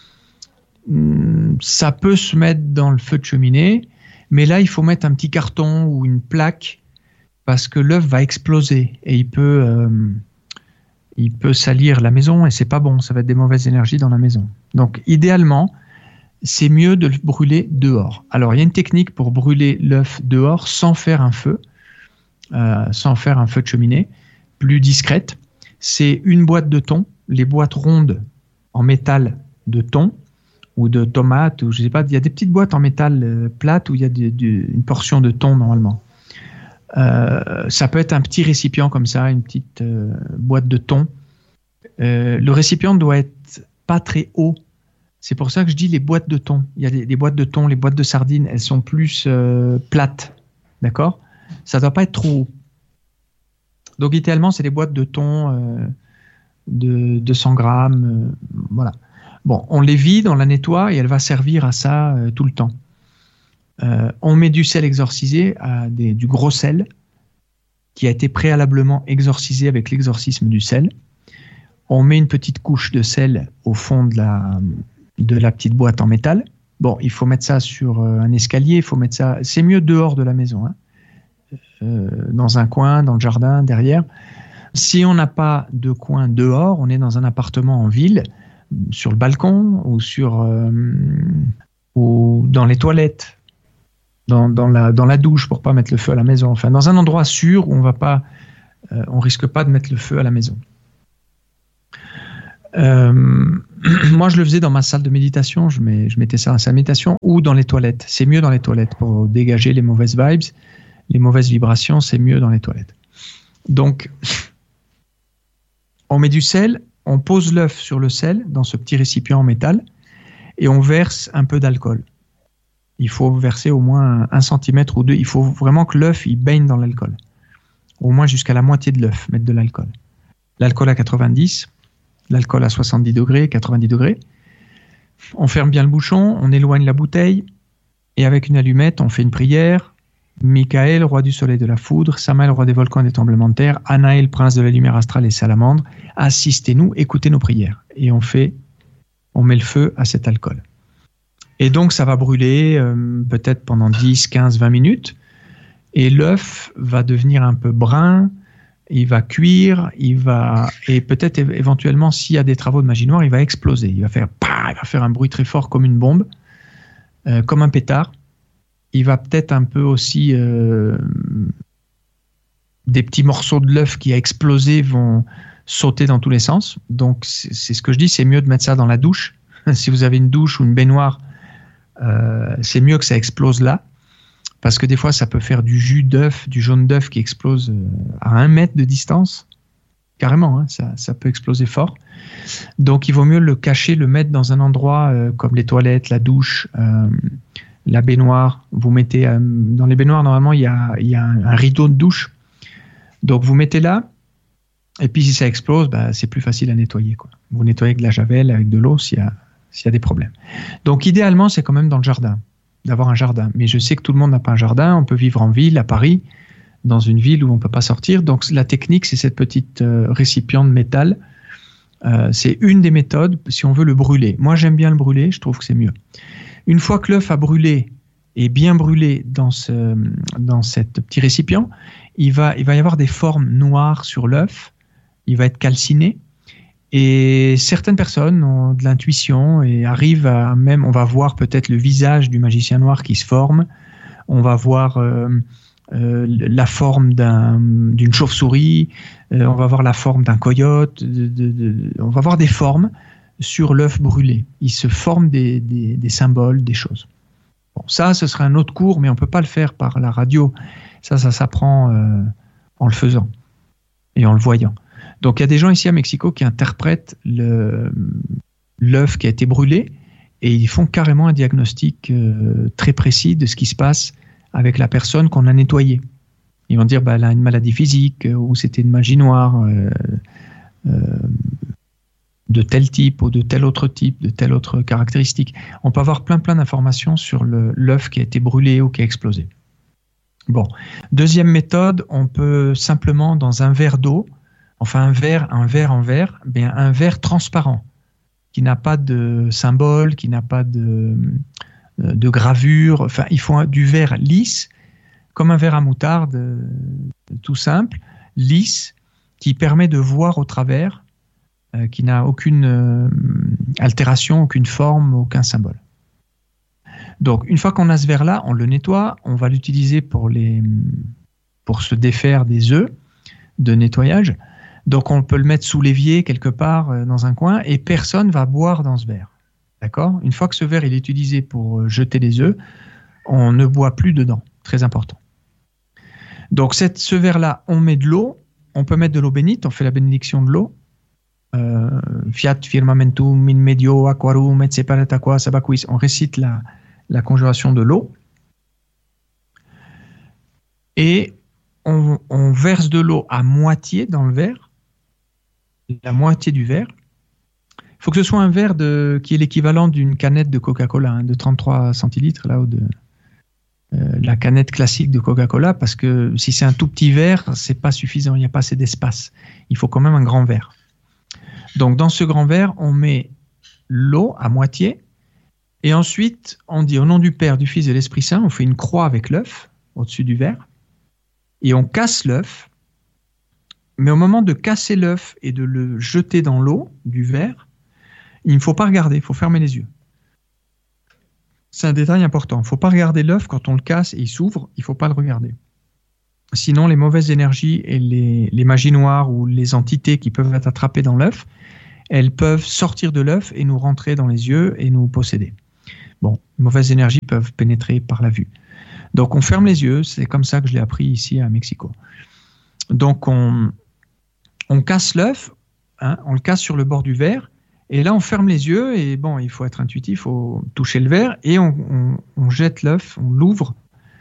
Ça peut se mettre dans le feu de cheminée, mais là, il faut mettre un petit carton ou une plaque parce que l'œuf va exploser et il peut salir la maison et c'est pas bon, ça va être des mauvaises énergies dans la maison. Donc, idéalement, c'est mieux de le brûler dehors. Alors, il y a une technique pour brûler l'œuf dehors sans faire un feu de cheminée, plus discrète. C'est une boîte de thon, les boîtes rondes en métal de thon ou de tomates, ou je sais pas, il y a des petites boîtes en métal plate où il y a une portion de thon normalement. Ça peut être un petit récipient comme ça, une petite boîte de thon. Le récipient doit être pas très haut. C'est pour ça que je dis les boîtes de thon. Il y a des boîtes de thon, les boîtes de sardines, elles sont plus plates, d'accord ? Ça ne doit pas être trop haut. Donc, idéalement, c'est des boîtes de thon de 200 grammes. Voilà. Bon, on les vide, on la nettoie et elle va servir à ça tout le temps. On met du sel exorcisé, du gros sel, qui a été préalablement exorcisé avec l'exorcisme du sel. On met une petite couche de sel au fond de la petite boîte en métal. Bon, il faut mettre ça sur un escalier, il faut mettre ça. C'est mieux dehors de la maison, hein. Dans un coin, dans le jardin, derrière. Si on n'a pas de coin dehors, on est dans un appartement en ville, sur le balcon ou dans les toilettes. dans la douche pour pas mettre le feu à la maison. Enfin, dans un endroit sûr où on risque pas de mettre le feu à la maison. Moi, je le faisais dans ma salle de méditation. Je mettais ça dans la salle de méditation ou dans les toilettes. C'est mieux dans les toilettes pour dégager les mauvaises vibes, les mauvaises vibrations. C'est mieux dans les toilettes. Donc, on met du sel, on pose l'œuf sur le sel dans ce petit récipient en métal et on verse un peu d'alcool. Il faut verser au moins 1 centimètre ou 2. Il faut vraiment que l'œuf il baigne dans l'alcool. Au moins jusqu'à la moitié de l'œuf, mettre de l'alcool. L'alcool à 90, l'alcool à 70 degrés, 90 degrés. On ferme bien le bouchon, on éloigne la bouteille et avec une allumette, on fait une prière. Michael, roi du soleil et de la foudre, Samael, roi des volcans et des tremblements de terre, Anaël, prince de la lumière astrale et salamandre, assistez-nous, écoutez nos prières. Et on met le feu à cet alcool. Et donc, ça va brûler peut-être pendant 10, 15, 20 minutes. Et l'œuf va devenir un peu brun, il va cuire, et peut-être éventuellement, s'il y a des travaux de magie noire, il va exploser. Il va faire un bruit très fort comme une bombe, comme un pétard. Il va peut-être un peu aussi... des petits morceaux de l'œuf qui a explosé vont sauter dans tous les sens. Donc, c'est ce que je dis, c'est mieux de mettre ça dans la douche. Si vous avez une douche ou une baignoire, c'est mieux que ça explose là, parce que des fois ça peut faire du jus d'œuf, du jaune d'œuf qui explose à 1 mètre de distance, carrément, hein, ça peut exploser fort. Donc il vaut mieux le cacher, le mettre dans un endroit comme les toilettes, la douche, la baignoire. Vous mettez dans les baignoires, normalement il y a un rideau de douche, donc vous mettez là, et puis si ça explose, c'est plus facile à nettoyer, quoi. Vous nettoyez avec de la javel, avec de l'eau s'il y a des problèmes. Donc idéalement, c'est quand même dans le jardin, d'avoir un jardin. Mais je sais que tout le monde n'a pas un jardin, on peut vivre en ville, à Paris, dans une ville où on ne peut pas sortir. Donc la technique, c'est cette petite récipient de métal. C'est une des méthodes si on veut le brûler. Moi, j'aime bien le brûler, je trouve que c'est mieux. Une fois que l'œuf a brûlé, et bien brûlé dans ce petit récipient, il va y avoir des formes noires sur l'œuf, il va être calciné. Et certaines personnes ont de l'intuition et arrivent à même, on va voir peut-être le visage du magicien noir qui se forme, on va voir la forme d'une chauve-souris, on va voir la forme d'un coyote, on va voir des formes sur l'œuf brûlé. Il se forme des symboles, des choses. Bon, ça, ce serait un autre cours, mais on ne peut pas le faire par la radio. Ça s'apprend en le faisant et en le voyant. Donc, il y a des gens ici à Mexico qui interprètent l'œuf qui a été brûlé et ils font carrément un diagnostic très précis de ce qui se passe avec la personne qu'on a nettoyée. Ils vont dire elle a une maladie physique ou c'était une magie noire de tel type ou de tel autre type, de telle autre caractéristique. On peut avoir plein d'informations sur l'œuf qui a été brûlé ou qui a explosé. Bon. Deuxième méthode, on peut simplement dans un verre d'eau, enfin un verre en verre, un verre transparent qui n'a pas de symbole, qui n'a pas de gravure. Enfin, il faut du verre lisse, comme un verre à moutarde, tout simple, lisse, qui permet de voir au travers, qui n'a aucune altération, aucune forme, aucun symbole. Donc, une fois qu'on a ce verre-là, on le nettoie, on va l'utiliser pour se défaire des œufs de nettoyage. Donc, on peut le mettre sous l'évier quelque part dans un coin et personne ne va boire dans ce verre. D'accord ? Une fois que ce verre il est utilisé pour jeter les œufs, on ne boit plus dedans. Très important. Donc, ce verre-là, on met de l'eau. On peut mettre de l'eau bénite. On fait la bénédiction de l'eau. Fiat firmamentum in medio aquarum et separat aqua sabaquis. On récite la conjuration de l'eau. Et on verse de l'eau à moitié dans le verre. La moitié du verre. Il faut que ce soit un verre qui est l'équivalent d'une canette de Coca-Cola, de 33 centilitres, là, ou de la canette classique de Coca-Cola, parce que si c'est un tout petit verre, c'est pas suffisant, il n'y a pas assez d'espace. Il faut quand même un grand verre. Donc, dans ce grand verre, on met l'eau à moitié, et ensuite, on dit au nom du Père, du Fils et de l'Esprit Saint, on fait une croix avec l'œuf au-dessus du verre, et on casse l'œuf. Mais au moment de casser l'œuf et de le jeter dans l'eau du verre, il ne faut pas regarder, il faut fermer les yeux. C'est un détail important. Il ne faut pas regarder l'œuf quand on le casse et il s'ouvre. Il ne faut pas le regarder. Sinon, les mauvaises énergies et les magies noires ou les entités qui peuvent être attrapées dans l'œuf, elles peuvent sortir de l'œuf et nous rentrer dans les yeux et nous posséder. Bon, les mauvaises énergies peuvent pénétrer par la vue. Donc, on ferme les yeux. C'est comme ça que je l'ai appris ici à Mexico. Donc, on casse l'œuf, hein, on le casse sur le bord du verre. Et là, on ferme les yeux et bon, il faut être intuitif, il faut toucher le verre et on jette l'œuf, on l'ouvre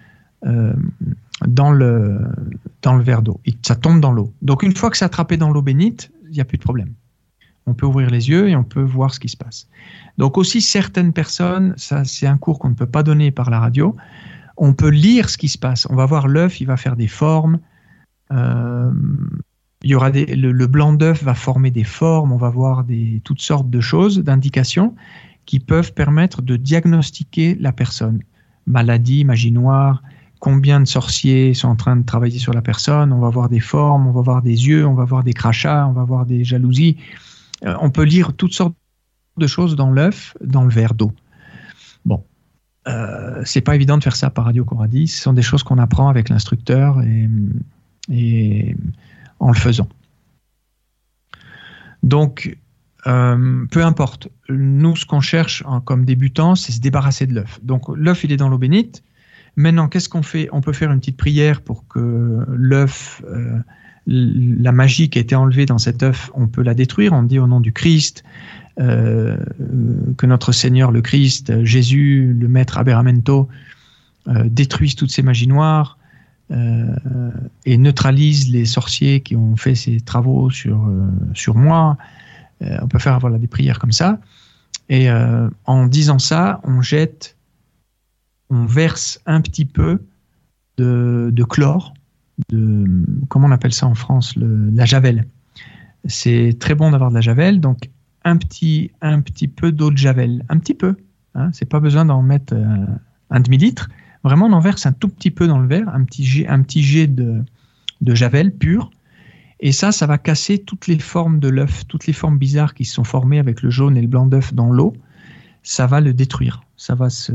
dans le verre d'eau. Et ça tombe dans l'eau. Donc, une fois que c'est attrapé dans l'eau bénite, il n'y a plus de problème. On peut ouvrir les yeux et on peut voir ce qui se passe. Donc aussi, certaines personnes, ça c'est un cours qu'on ne peut pas donner par la radio, on peut lire ce qui se passe. On va voir l'œuf, il va faire des formes. Il y aura le blanc d'œuf va former des formes, on va voir toutes sortes de choses, d'indications qui peuvent permettre de diagnostiquer la personne. Maladie, magie noire, combien de sorciers sont en train de travailler sur la personne, on va voir des formes, on va voir des yeux, on va voir des crachats, on va voir des jalousies. On peut lire toutes sortes de choses dans l'œuf, dans le verre d'eau. Bon, c'est pas évident de faire ça par Radio Coradis, ce sont des choses qu'on apprend avec l'instructeur et en le faisant. Donc, peu importe. Nous, ce qu'on cherche comme débutants, c'est se débarrasser de l'œuf. Donc, l'œuf, il est dans l'eau bénite. Maintenant, qu'est-ce qu'on fait? On peut faire une petite prière pour que l'œuf, la magie qui a été enlevée dans cet œuf, on peut la détruire. On dit au nom du Christ, que notre Seigneur, le Christ, Jésus, le Maître Aberramento, détruisent toutes ces magies noires. Et neutralise les sorciers qui ont fait ces travaux sur moi. On peut faire des prières comme ça. Et en disant ça, on verse un petit peu de chlore, comment on appelle ça en France, la javel. C'est très bon d'avoir de la javel, donc un petit peu d'eau de javel, un petit peu. Hein, c'est pas besoin d'en mettre un demi-litre. Vraiment, on en verse un tout petit peu dans le verre, un petit jet de javel pur. Et ça va casser toutes les formes de l'œuf, toutes les formes bizarres qui se sont formées avec le jaune et le blanc d'œuf dans l'eau. Ça va le détruire. Ça va se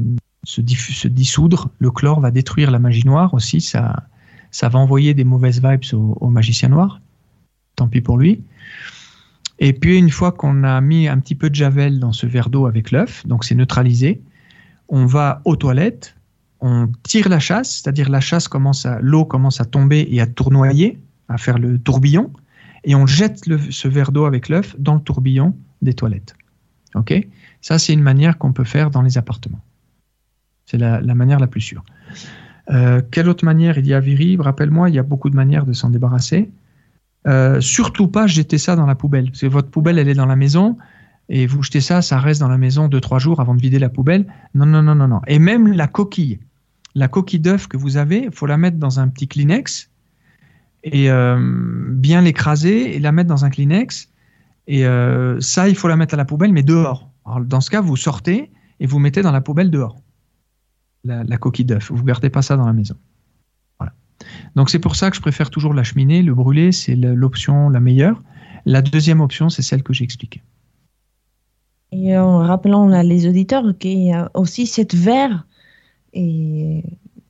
dissoudre. Le chlore va détruire la magie noire aussi. Ça va envoyer des mauvaises vibes au magicien noir. Tant pis pour lui. Et puis, une fois qu'on a mis un petit peu de javel dans ce verre d'eau avec l'œuf, donc c'est neutralisé, on va aux toilettes. On tire la chasse, c'est-à-dire l'eau commence à tomber et à tournoyer, à faire le tourbillon, et on jette ce verre d'eau avec l'œuf dans le tourbillon des toilettes. Ok ? Ça, c'est une manière qu'on peut faire dans les appartements. C'est la manière la plus sûre. Quelle autre manière il y a, Viri ? Rappelle-moi, il y a beaucoup de manières de s'en débarrasser. Surtout pas jeter ça dans la poubelle. Parce que votre poubelle, elle est dans la maison, et vous jetez ça reste dans la maison 2-3 jours avant de vider la poubelle. Non. Et même la coquille d'œuf que vous avez, il faut la mettre dans un petit Kleenex et bien l'écraser et la mettre dans un Kleenex. Et ça, il faut la mettre à la poubelle, mais dehors. Alors, dans ce cas, vous sortez et vous mettez dans la poubelle dehors la coquille d'œuf. Vous ne gardez pas ça dans la maison. Voilà. Donc, c'est pour ça que je préfère toujours la cheminée. Le brûler, c'est l'option la meilleure. La deuxième option, c'est celle que j'ai expliquée. Et en rappelant les auditeurs qu'il y a aussi cette verre et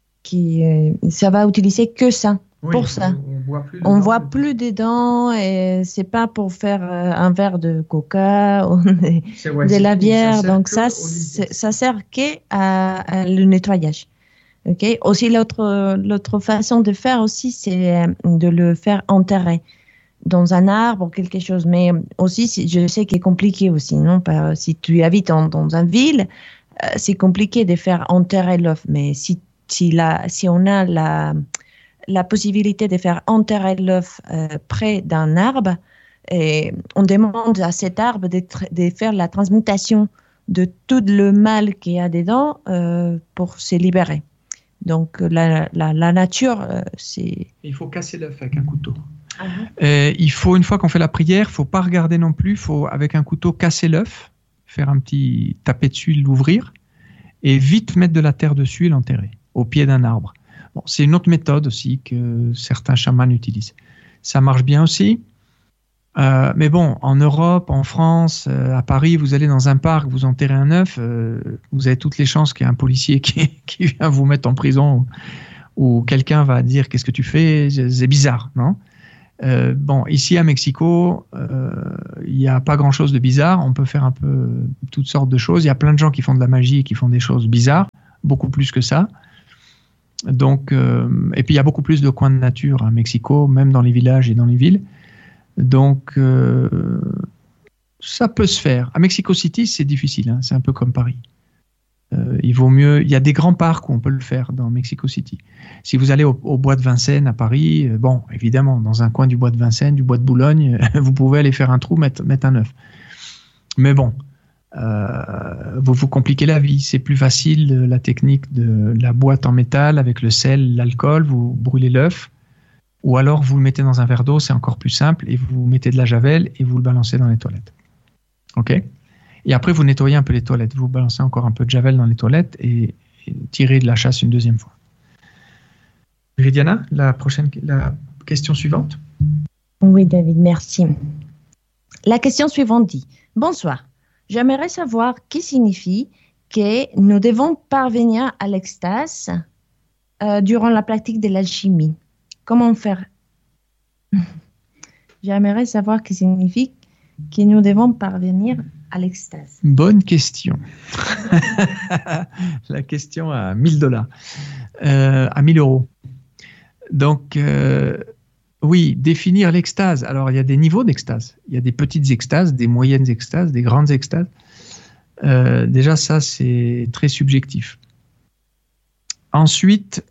ça va utiliser que ça, pour ça. On voit plus dedans et c'est pas pour faire un verre de coca ou de la bière. Donc ça sert qu'à le nettoyage. Okay? Aussi l'autre façon de faire aussi, c'est de le faire enterrer dans un arbre ou quelque chose. Mais aussi, je sais qu'il est compliqué aussi, non? Si tu habites dans une ville, c'est compliqué de faire enterrer l'œuf. Mais si on a la possibilité de faire enterrer l'œuf près d'un arbre, et on demande à cet arbre de faire la transmutation de tout le mal qu'il y a dedans pour se libérer. Donc la nature, c'est... Il faut casser l'œuf avec un couteau. Il faut, une fois qu'on fait la prière, il ne faut pas regarder non plus, il faut avec un couteau casser l'œuf, faire un petit taper dessus, l'ouvrir, et vite mettre de la terre dessus et l'enterrer au pied d'un arbre. Bon, c'est une autre méthode aussi que certains chamans utilisent. Ça marche bien aussi. Mais bon, en Europe, en France, à Paris, vous allez dans un parc, vous enterrez un œuf, vous avez toutes les chances qu'il y ait un policier qui vient vous mettre en prison ou quelqu'un va dire qu'est-ce que tu fais, c'est bizarre, non? Bon, ici à Mexico, il n'y a pas grand-chose de bizarre. On peut faire un peu toutes sortes de choses. Il y a plein de gens qui font de la magie et qui font des choses bizarres, beaucoup plus que ça. Donc, et puis il y a beaucoup plus de coins de nature à Mexico, même dans les villages et dans les villes. Donc, ça peut se faire. À Mexico City, c'est difficile, hein, c'est un peu comme Paris. Il vaut mieux. Il y a des grands parcs où on peut le faire dans Mexico City. Si vous allez au bois de Vincennes à Paris, bon, évidemment, dans un coin du bois de Vincennes, du bois de Boulogne, vous pouvez aller faire un trou, mettre un œuf. Mais bon, vous vous compliquez la vie. C'est plus facile la technique de la boîte en métal avec le sel, l'alcool. Vous brûlez l'œuf, ou alors vous le mettez dans un verre d'eau, c'est encore plus simple, et vous mettez de la javel et vous le balancez dans les toilettes. Ok ? Et après, vous nettoyez un peu les toilettes. Vous balancez encore un peu de javel dans les toilettes et tirez de la chasse une deuxième fois. Viridiana, la question suivante. Oui, David, merci. La question suivante dit « Bonsoir, j'aimerais savoir ce qui signifie que nous devons parvenir à l'extase durant la pratique de l'alchimie. Comment faire ?» J'aimerais savoir ce qui signifie que nous devons parvenir à l'extase. Bonne question. La question à $1000, à 1000 euros. Donc, oui, définir l'extase. Alors, il y a des niveaux d'extase. Il y a des petites extases, des moyennes extases, des grandes extases. Déjà, ça, c'est très subjectif. Ensuite,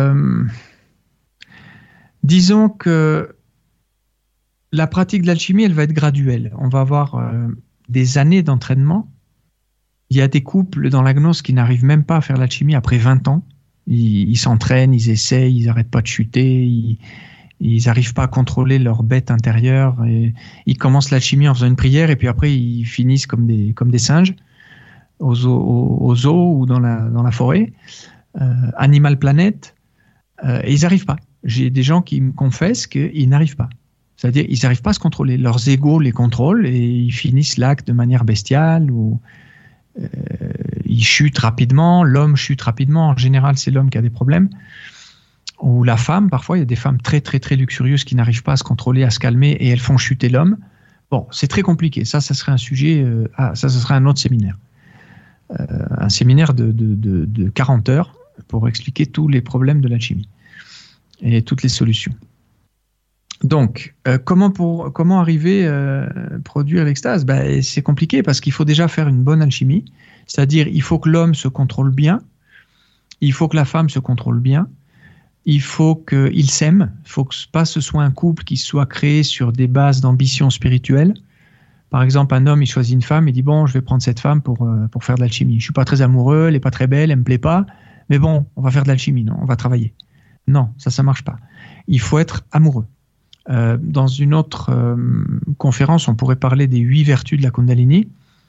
disons que la pratique de l'alchimie, elle va être graduelle. On va avoir des années d'entraînement. Il y a des couples dans la gnose qui n'arrivent même pas à faire l'alchimie après 20 ans. Ils s'entraînent, ils essayent, ils n'arrêtent pas de chuter, ils n'arrivent pas à contrôler leur bête intérieure. Et ils commencent l'alchimie en faisant une prière et puis après ils finissent comme des singes aux zoos ou dans la forêt. Animal Planet, et ils n'arrivent pas. J'ai des gens qui me confessent qu'ils n'arrivent pas. C'est-à-dire ils n'arrivent pas à se contrôler. Leurs égos les contrôlent et ils finissent l'acte de manière bestiale ou ils chutent rapidement, l'homme chute rapidement. En général, c'est l'homme qui a des problèmes. Ou la femme, parfois, il y a des femmes très, très, très luxurieuses qui n'arrivent pas à se contrôler, à se calmer et elles font chuter l'homme. Bon, c'est très compliqué. Ça serait un sujet, ça serait un autre séminaire. Un séminaire de 40 heures pour expliquer tous les problèmes de l'alchimie et toutes les solutions. Donc, comment arriver à produire l'extase ? C'est compliqué parce qu'il faut déjà faire une bonne alchimie, c'est-à-dire il faut que l'homme se contrôle bien, il faut que la femme se contrôle bien, il faut qu'ils s'aiment, il faut que ce soit un couple qui soit créé sur des bases d'ambition spirituelle. Par exemple, un homme, il choisit une femme, il dit « Bon, je vais prendre cette femme pour faire de l'alchimie. Je ne suis pas très amoureux, elle n'est pas très belle, elle ne me plaît pas, mais bon, on va faire de l'alchimie, non, on va travailler. » Non, ça ne marche pas. Il faut être amoureux. Dans une autre conférence, on pourrait parler des 8 vertus de la Kundalini.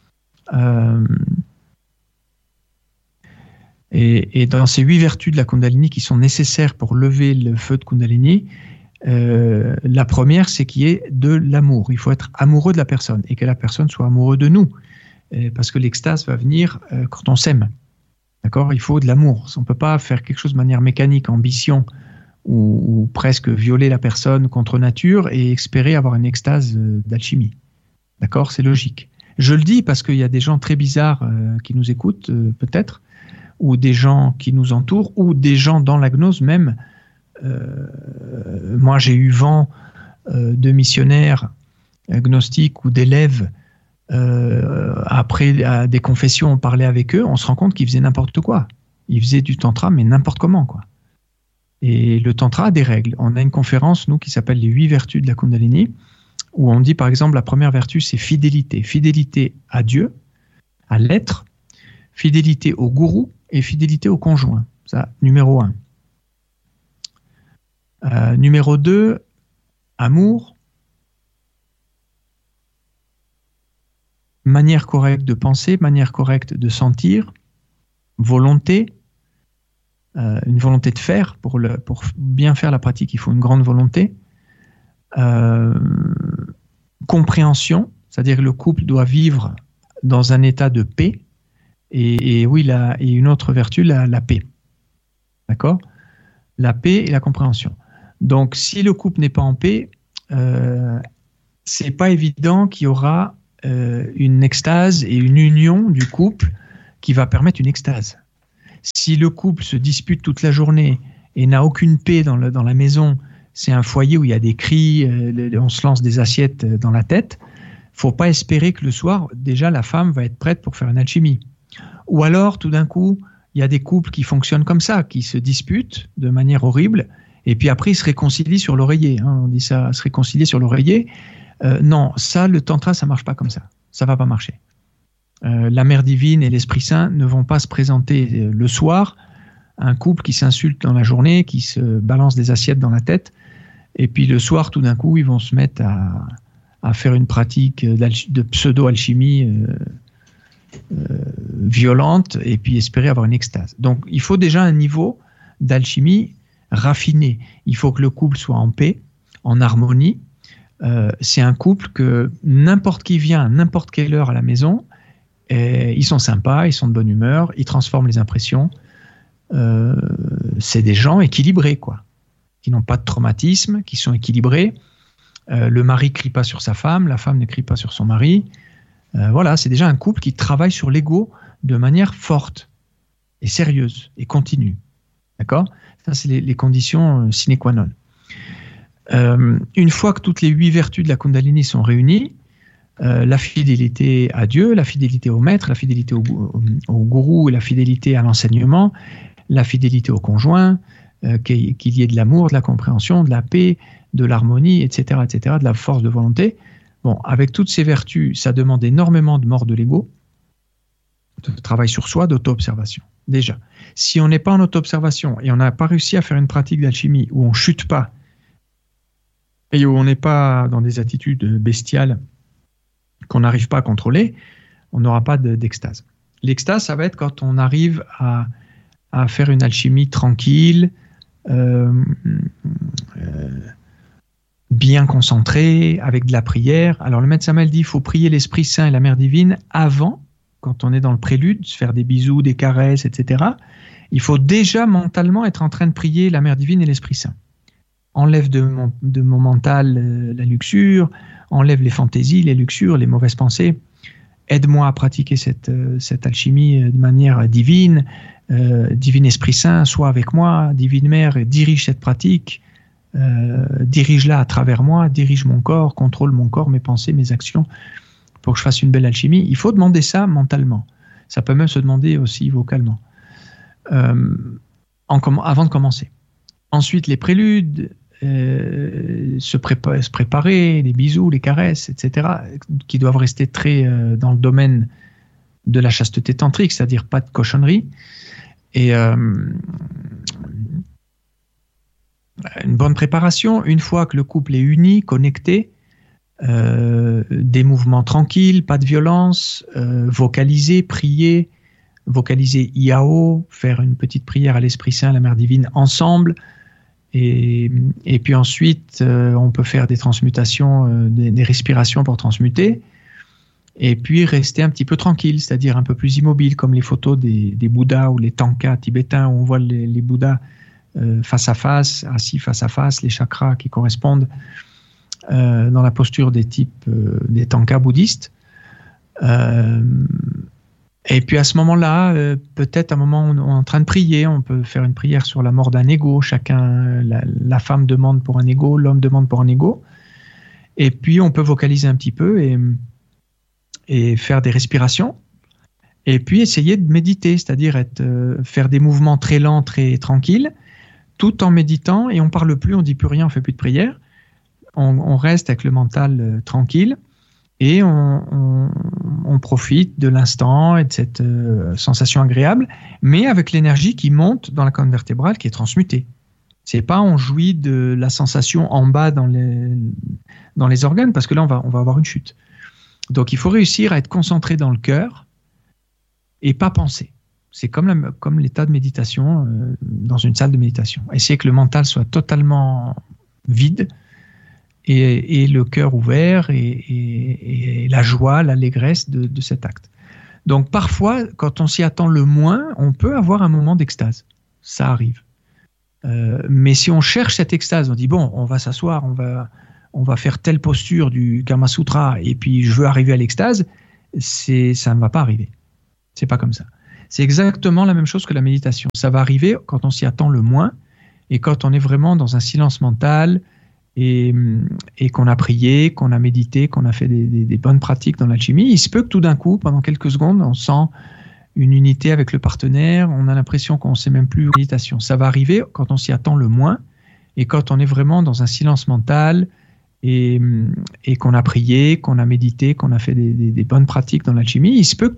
Et dans ces 8 vertus de la Kundalini qui sont nécessaires pour lever le feu de Kundalini, la première, c'est qu'il y ait de l'amour. Il faut être amoureux de la personne et que la personne soit amoureuse de nous. Parce que l'extase va venir quand on s'aime. D'accord ? Il faut de l'amour. On ne peut pas faire quelque chose de manière mécanique, ambition, ou presque violer la personne contre nature et espérer avoir une extase d'alchimie. D'accord ? C'est logique. Je le dis parce qu'il y a des gens très bizarres qui nous écoutent, peut-être, ou des gens qui nous entourent, ou des gens dans la gnose même. Moi, j'ai eu vent de missionnaires gnostiques ou d'élèves. Après à des confessions, on parlait avec eux, on se rend compte qu'ils faisaient n'importe quoi. Ils faisaient du tantra, mais n'importe comment, quoi. Et le tantra a des règles. On a une conférence, nous, qui s'appelle les 8 vertus de la Kundalini, où on dit, par exemple, la première vertu, c'est fidélité. Fidélité à Dieu, à l'être, fidélité au gourou et fidélité au conjoint. Ça, numéro 1. Numéro 2, amour, manière correcte de penser, manière correcte de sentir, volonté, une volonté de faire. Pour bien faire la pratique, il faut une grande volonté. compréhension, c'est-à-dire que le couple doit vivre dans un état de paix, et oui, et une autre vertu, la paix. D'accord ? La paix et la compréhension. Donc, si le couple n'est pas en paix, c'est pas évident qu'il y aura une extase et une union du couple qui va permettre une extase. Si le couple se dispute toute la journée et n'a aucune paix dans la maison, c'est un foyer où il y a des cris, on se lance des assiettes dans la tête, faut pas espérer que le soir, déjà, la femme va être prête pour faire une alchimie. Ou alors, tout d'un coup, il y a des couples qui fonctionnent comme ça, qui se disputent de manière horrible, et puis après, ils se réconcilient sur l'oreiller. On dit ça, se réconcilier sur l'oreiller. Non, ça, le tantra, ça marche pas comme ça. Ça va pas marcher. La Mère divine et l'Esprit Saint ne vont pas se présenter le soir, un couple qui s'insulte dans la journée, qui se balance des assiettes dans la tête, et puis le soir, tout d'un coup, ils vont se mettre à faire une pratique de pseudo-alchimie violente, et puis espérer avoir une extase. Donc, il faut déjà un niveau d'alchimie raffiné. Il faut que le couple soit en paix, en harmonie. C'est un couple que n'importe qui vient à n'importe quelle heure à la maison, ils sont sympas, ils sont de bonne humeur, ils transforment les impressions. C'est des gens équilibrés, quoi, qui n'ont pas de traumatisme, qui sont équilibrés. Le mari ne crie pas sur sa femme, la femme ne crie pas sur son mari. Voilà, c'est déjà un couple qui travaille sur l'ego de manière forte et sérieuse et continue. D'accord ? Ça, c'est les conditions sine qua non. Une fois que toutes les 8 vertus de la Kundalini sont réunies, la fidélité à Dieu, la fidélité au maître, la fidélité au gourou, la fidélité à l'enseignement, la fidélité au conjoint, qu'il y ait de l'amour, de la compréhension, de la paix, de l'harmonie, etc., de la force de volonté. Bon, avec toutes ces vertus, ça demande énormément de mort de l'ego, de travail sur soi, d'auto-observation. Déjà, si on n'est pas en auto-observation et on n'a pas réussi à faire une pratique d'alchimie où on ne chute pas et où on n'est pas dans des attitudes bestiales qu'on n'arrive pas à contrôler, on n'aura pas d'extase. L'extase, ça va être quand on arrive à faire une alchimie tranquille, bien concentrée, avec de la prière. Alors le maître Samael dit qu'il faut prier l'Esprit Saint et la Mère divine avant, quand on est dans le prélude, se faire des bisous, des caresses, etc. Il faut déjà mentalement être en train de prier la Mère divine et l'Esprit Saint. Enlève de mon mental la luxure, enlève les fantaisies, les luxures, les mauvaises pensées. Aide-moi à pratiquer cette alchimie de manière divine. Divine Esprit Saint, sois avec moi. Divine Mère, dirige cette pratique. Dirige-la à travers moi. Dirige mon corps, contrôle mon corps, mes pensées, mes actions, pour que je fasse une belle alchimie. Il faut demander ça mentalement. Ça peut même se demander aussi vocalement. Avant de commencer. Ensuite, les préludes, se préparer, les bisous, les caresses, etc., qui doivent rester très dans le domaine de la chasteté tantrique, c'est-à-dire pas de cochonnerie. Et une bonne préparation, une fois que le couple est uni, connecté, des mouvements tranquilles, pas de violence, vocaliser, prier, vocaliser IAO, faire une petite prière à l'Esprit Saint, à la Mère divine, ensemble. Et puis ensuite, on peut faire des transmutations, des respirations pour transmuter, et puis rester un petit peu tranquille, c'est-à-dire un peu plus immobile, comme les photos des Bouddhas ou les tankas tibétains, où on voit les Bouddhas face à face, assis face à face, les chakras qui correspondent dans la posture des types des tankas bouddhistes. Et puis à ce moment-là, peut-être à un moment où on est en train de prier, on peut faire une prière sur la mort d'un ego. Chacun, la femme demande pour un ego, l'homme demande pour un ego. Et puis on peut vocaliser un petit peu et faire des respirations. Et puis essayer de méditer, c'est-à-dire faire des mouvements très lents, très tranquilles, tout en méditant. Et on ne parle plus, on ne dit plus rien, on ne fait plus de prière. On reste avec le mental tranquille. Et on profite de l'instant et de cette sensation agréable, mais avec l'énergie qui monte dans la colonne vertébrale, qui est transmutée. C'est pas on jouit de la sensation en bas dans les organes, parce que là, on va avoir une chute. Donc, il faut réussir à être concentré dans le cœur et pas penser. C'est comme l'état de méditation dans une salle de méditation. Essayer que le mental soit totalement vide, et le cœur ouvert et la joie, l'allégresse de cet acte. Donc parfois, quand on s'y attend le moins, on peut avoir un moment d'extase. Ça arrive. Mais si on cherche cette extase, on dit bon, on va s'asseoir, on va faire telle posture du Kama Sutra et puis je veux arriver à l'extase, ça ne va pas arriver. C'est pas comme ça. C'est exactement la même chose que la méditation. Ça va arriver quand on s'y attend le moins et quand on est vraiment dans un silence mental et qu'on a prié, qu'on a médité, qu'on a fait des bonnes pratiques dans l'alchimie. Il se peut que tout d'un coup, pendant quelques secondes, on sent une unité avec le partenaire, on a l'impression qu'on ne sait même plus méditation. Ça va arriver quand on s'y attend le moins et quand on est vraiment dans un silence mental et qu'on a prié, qu'on a médité, qu'on a fait des bonnes pratiques dans l'alchimie. Il se peut que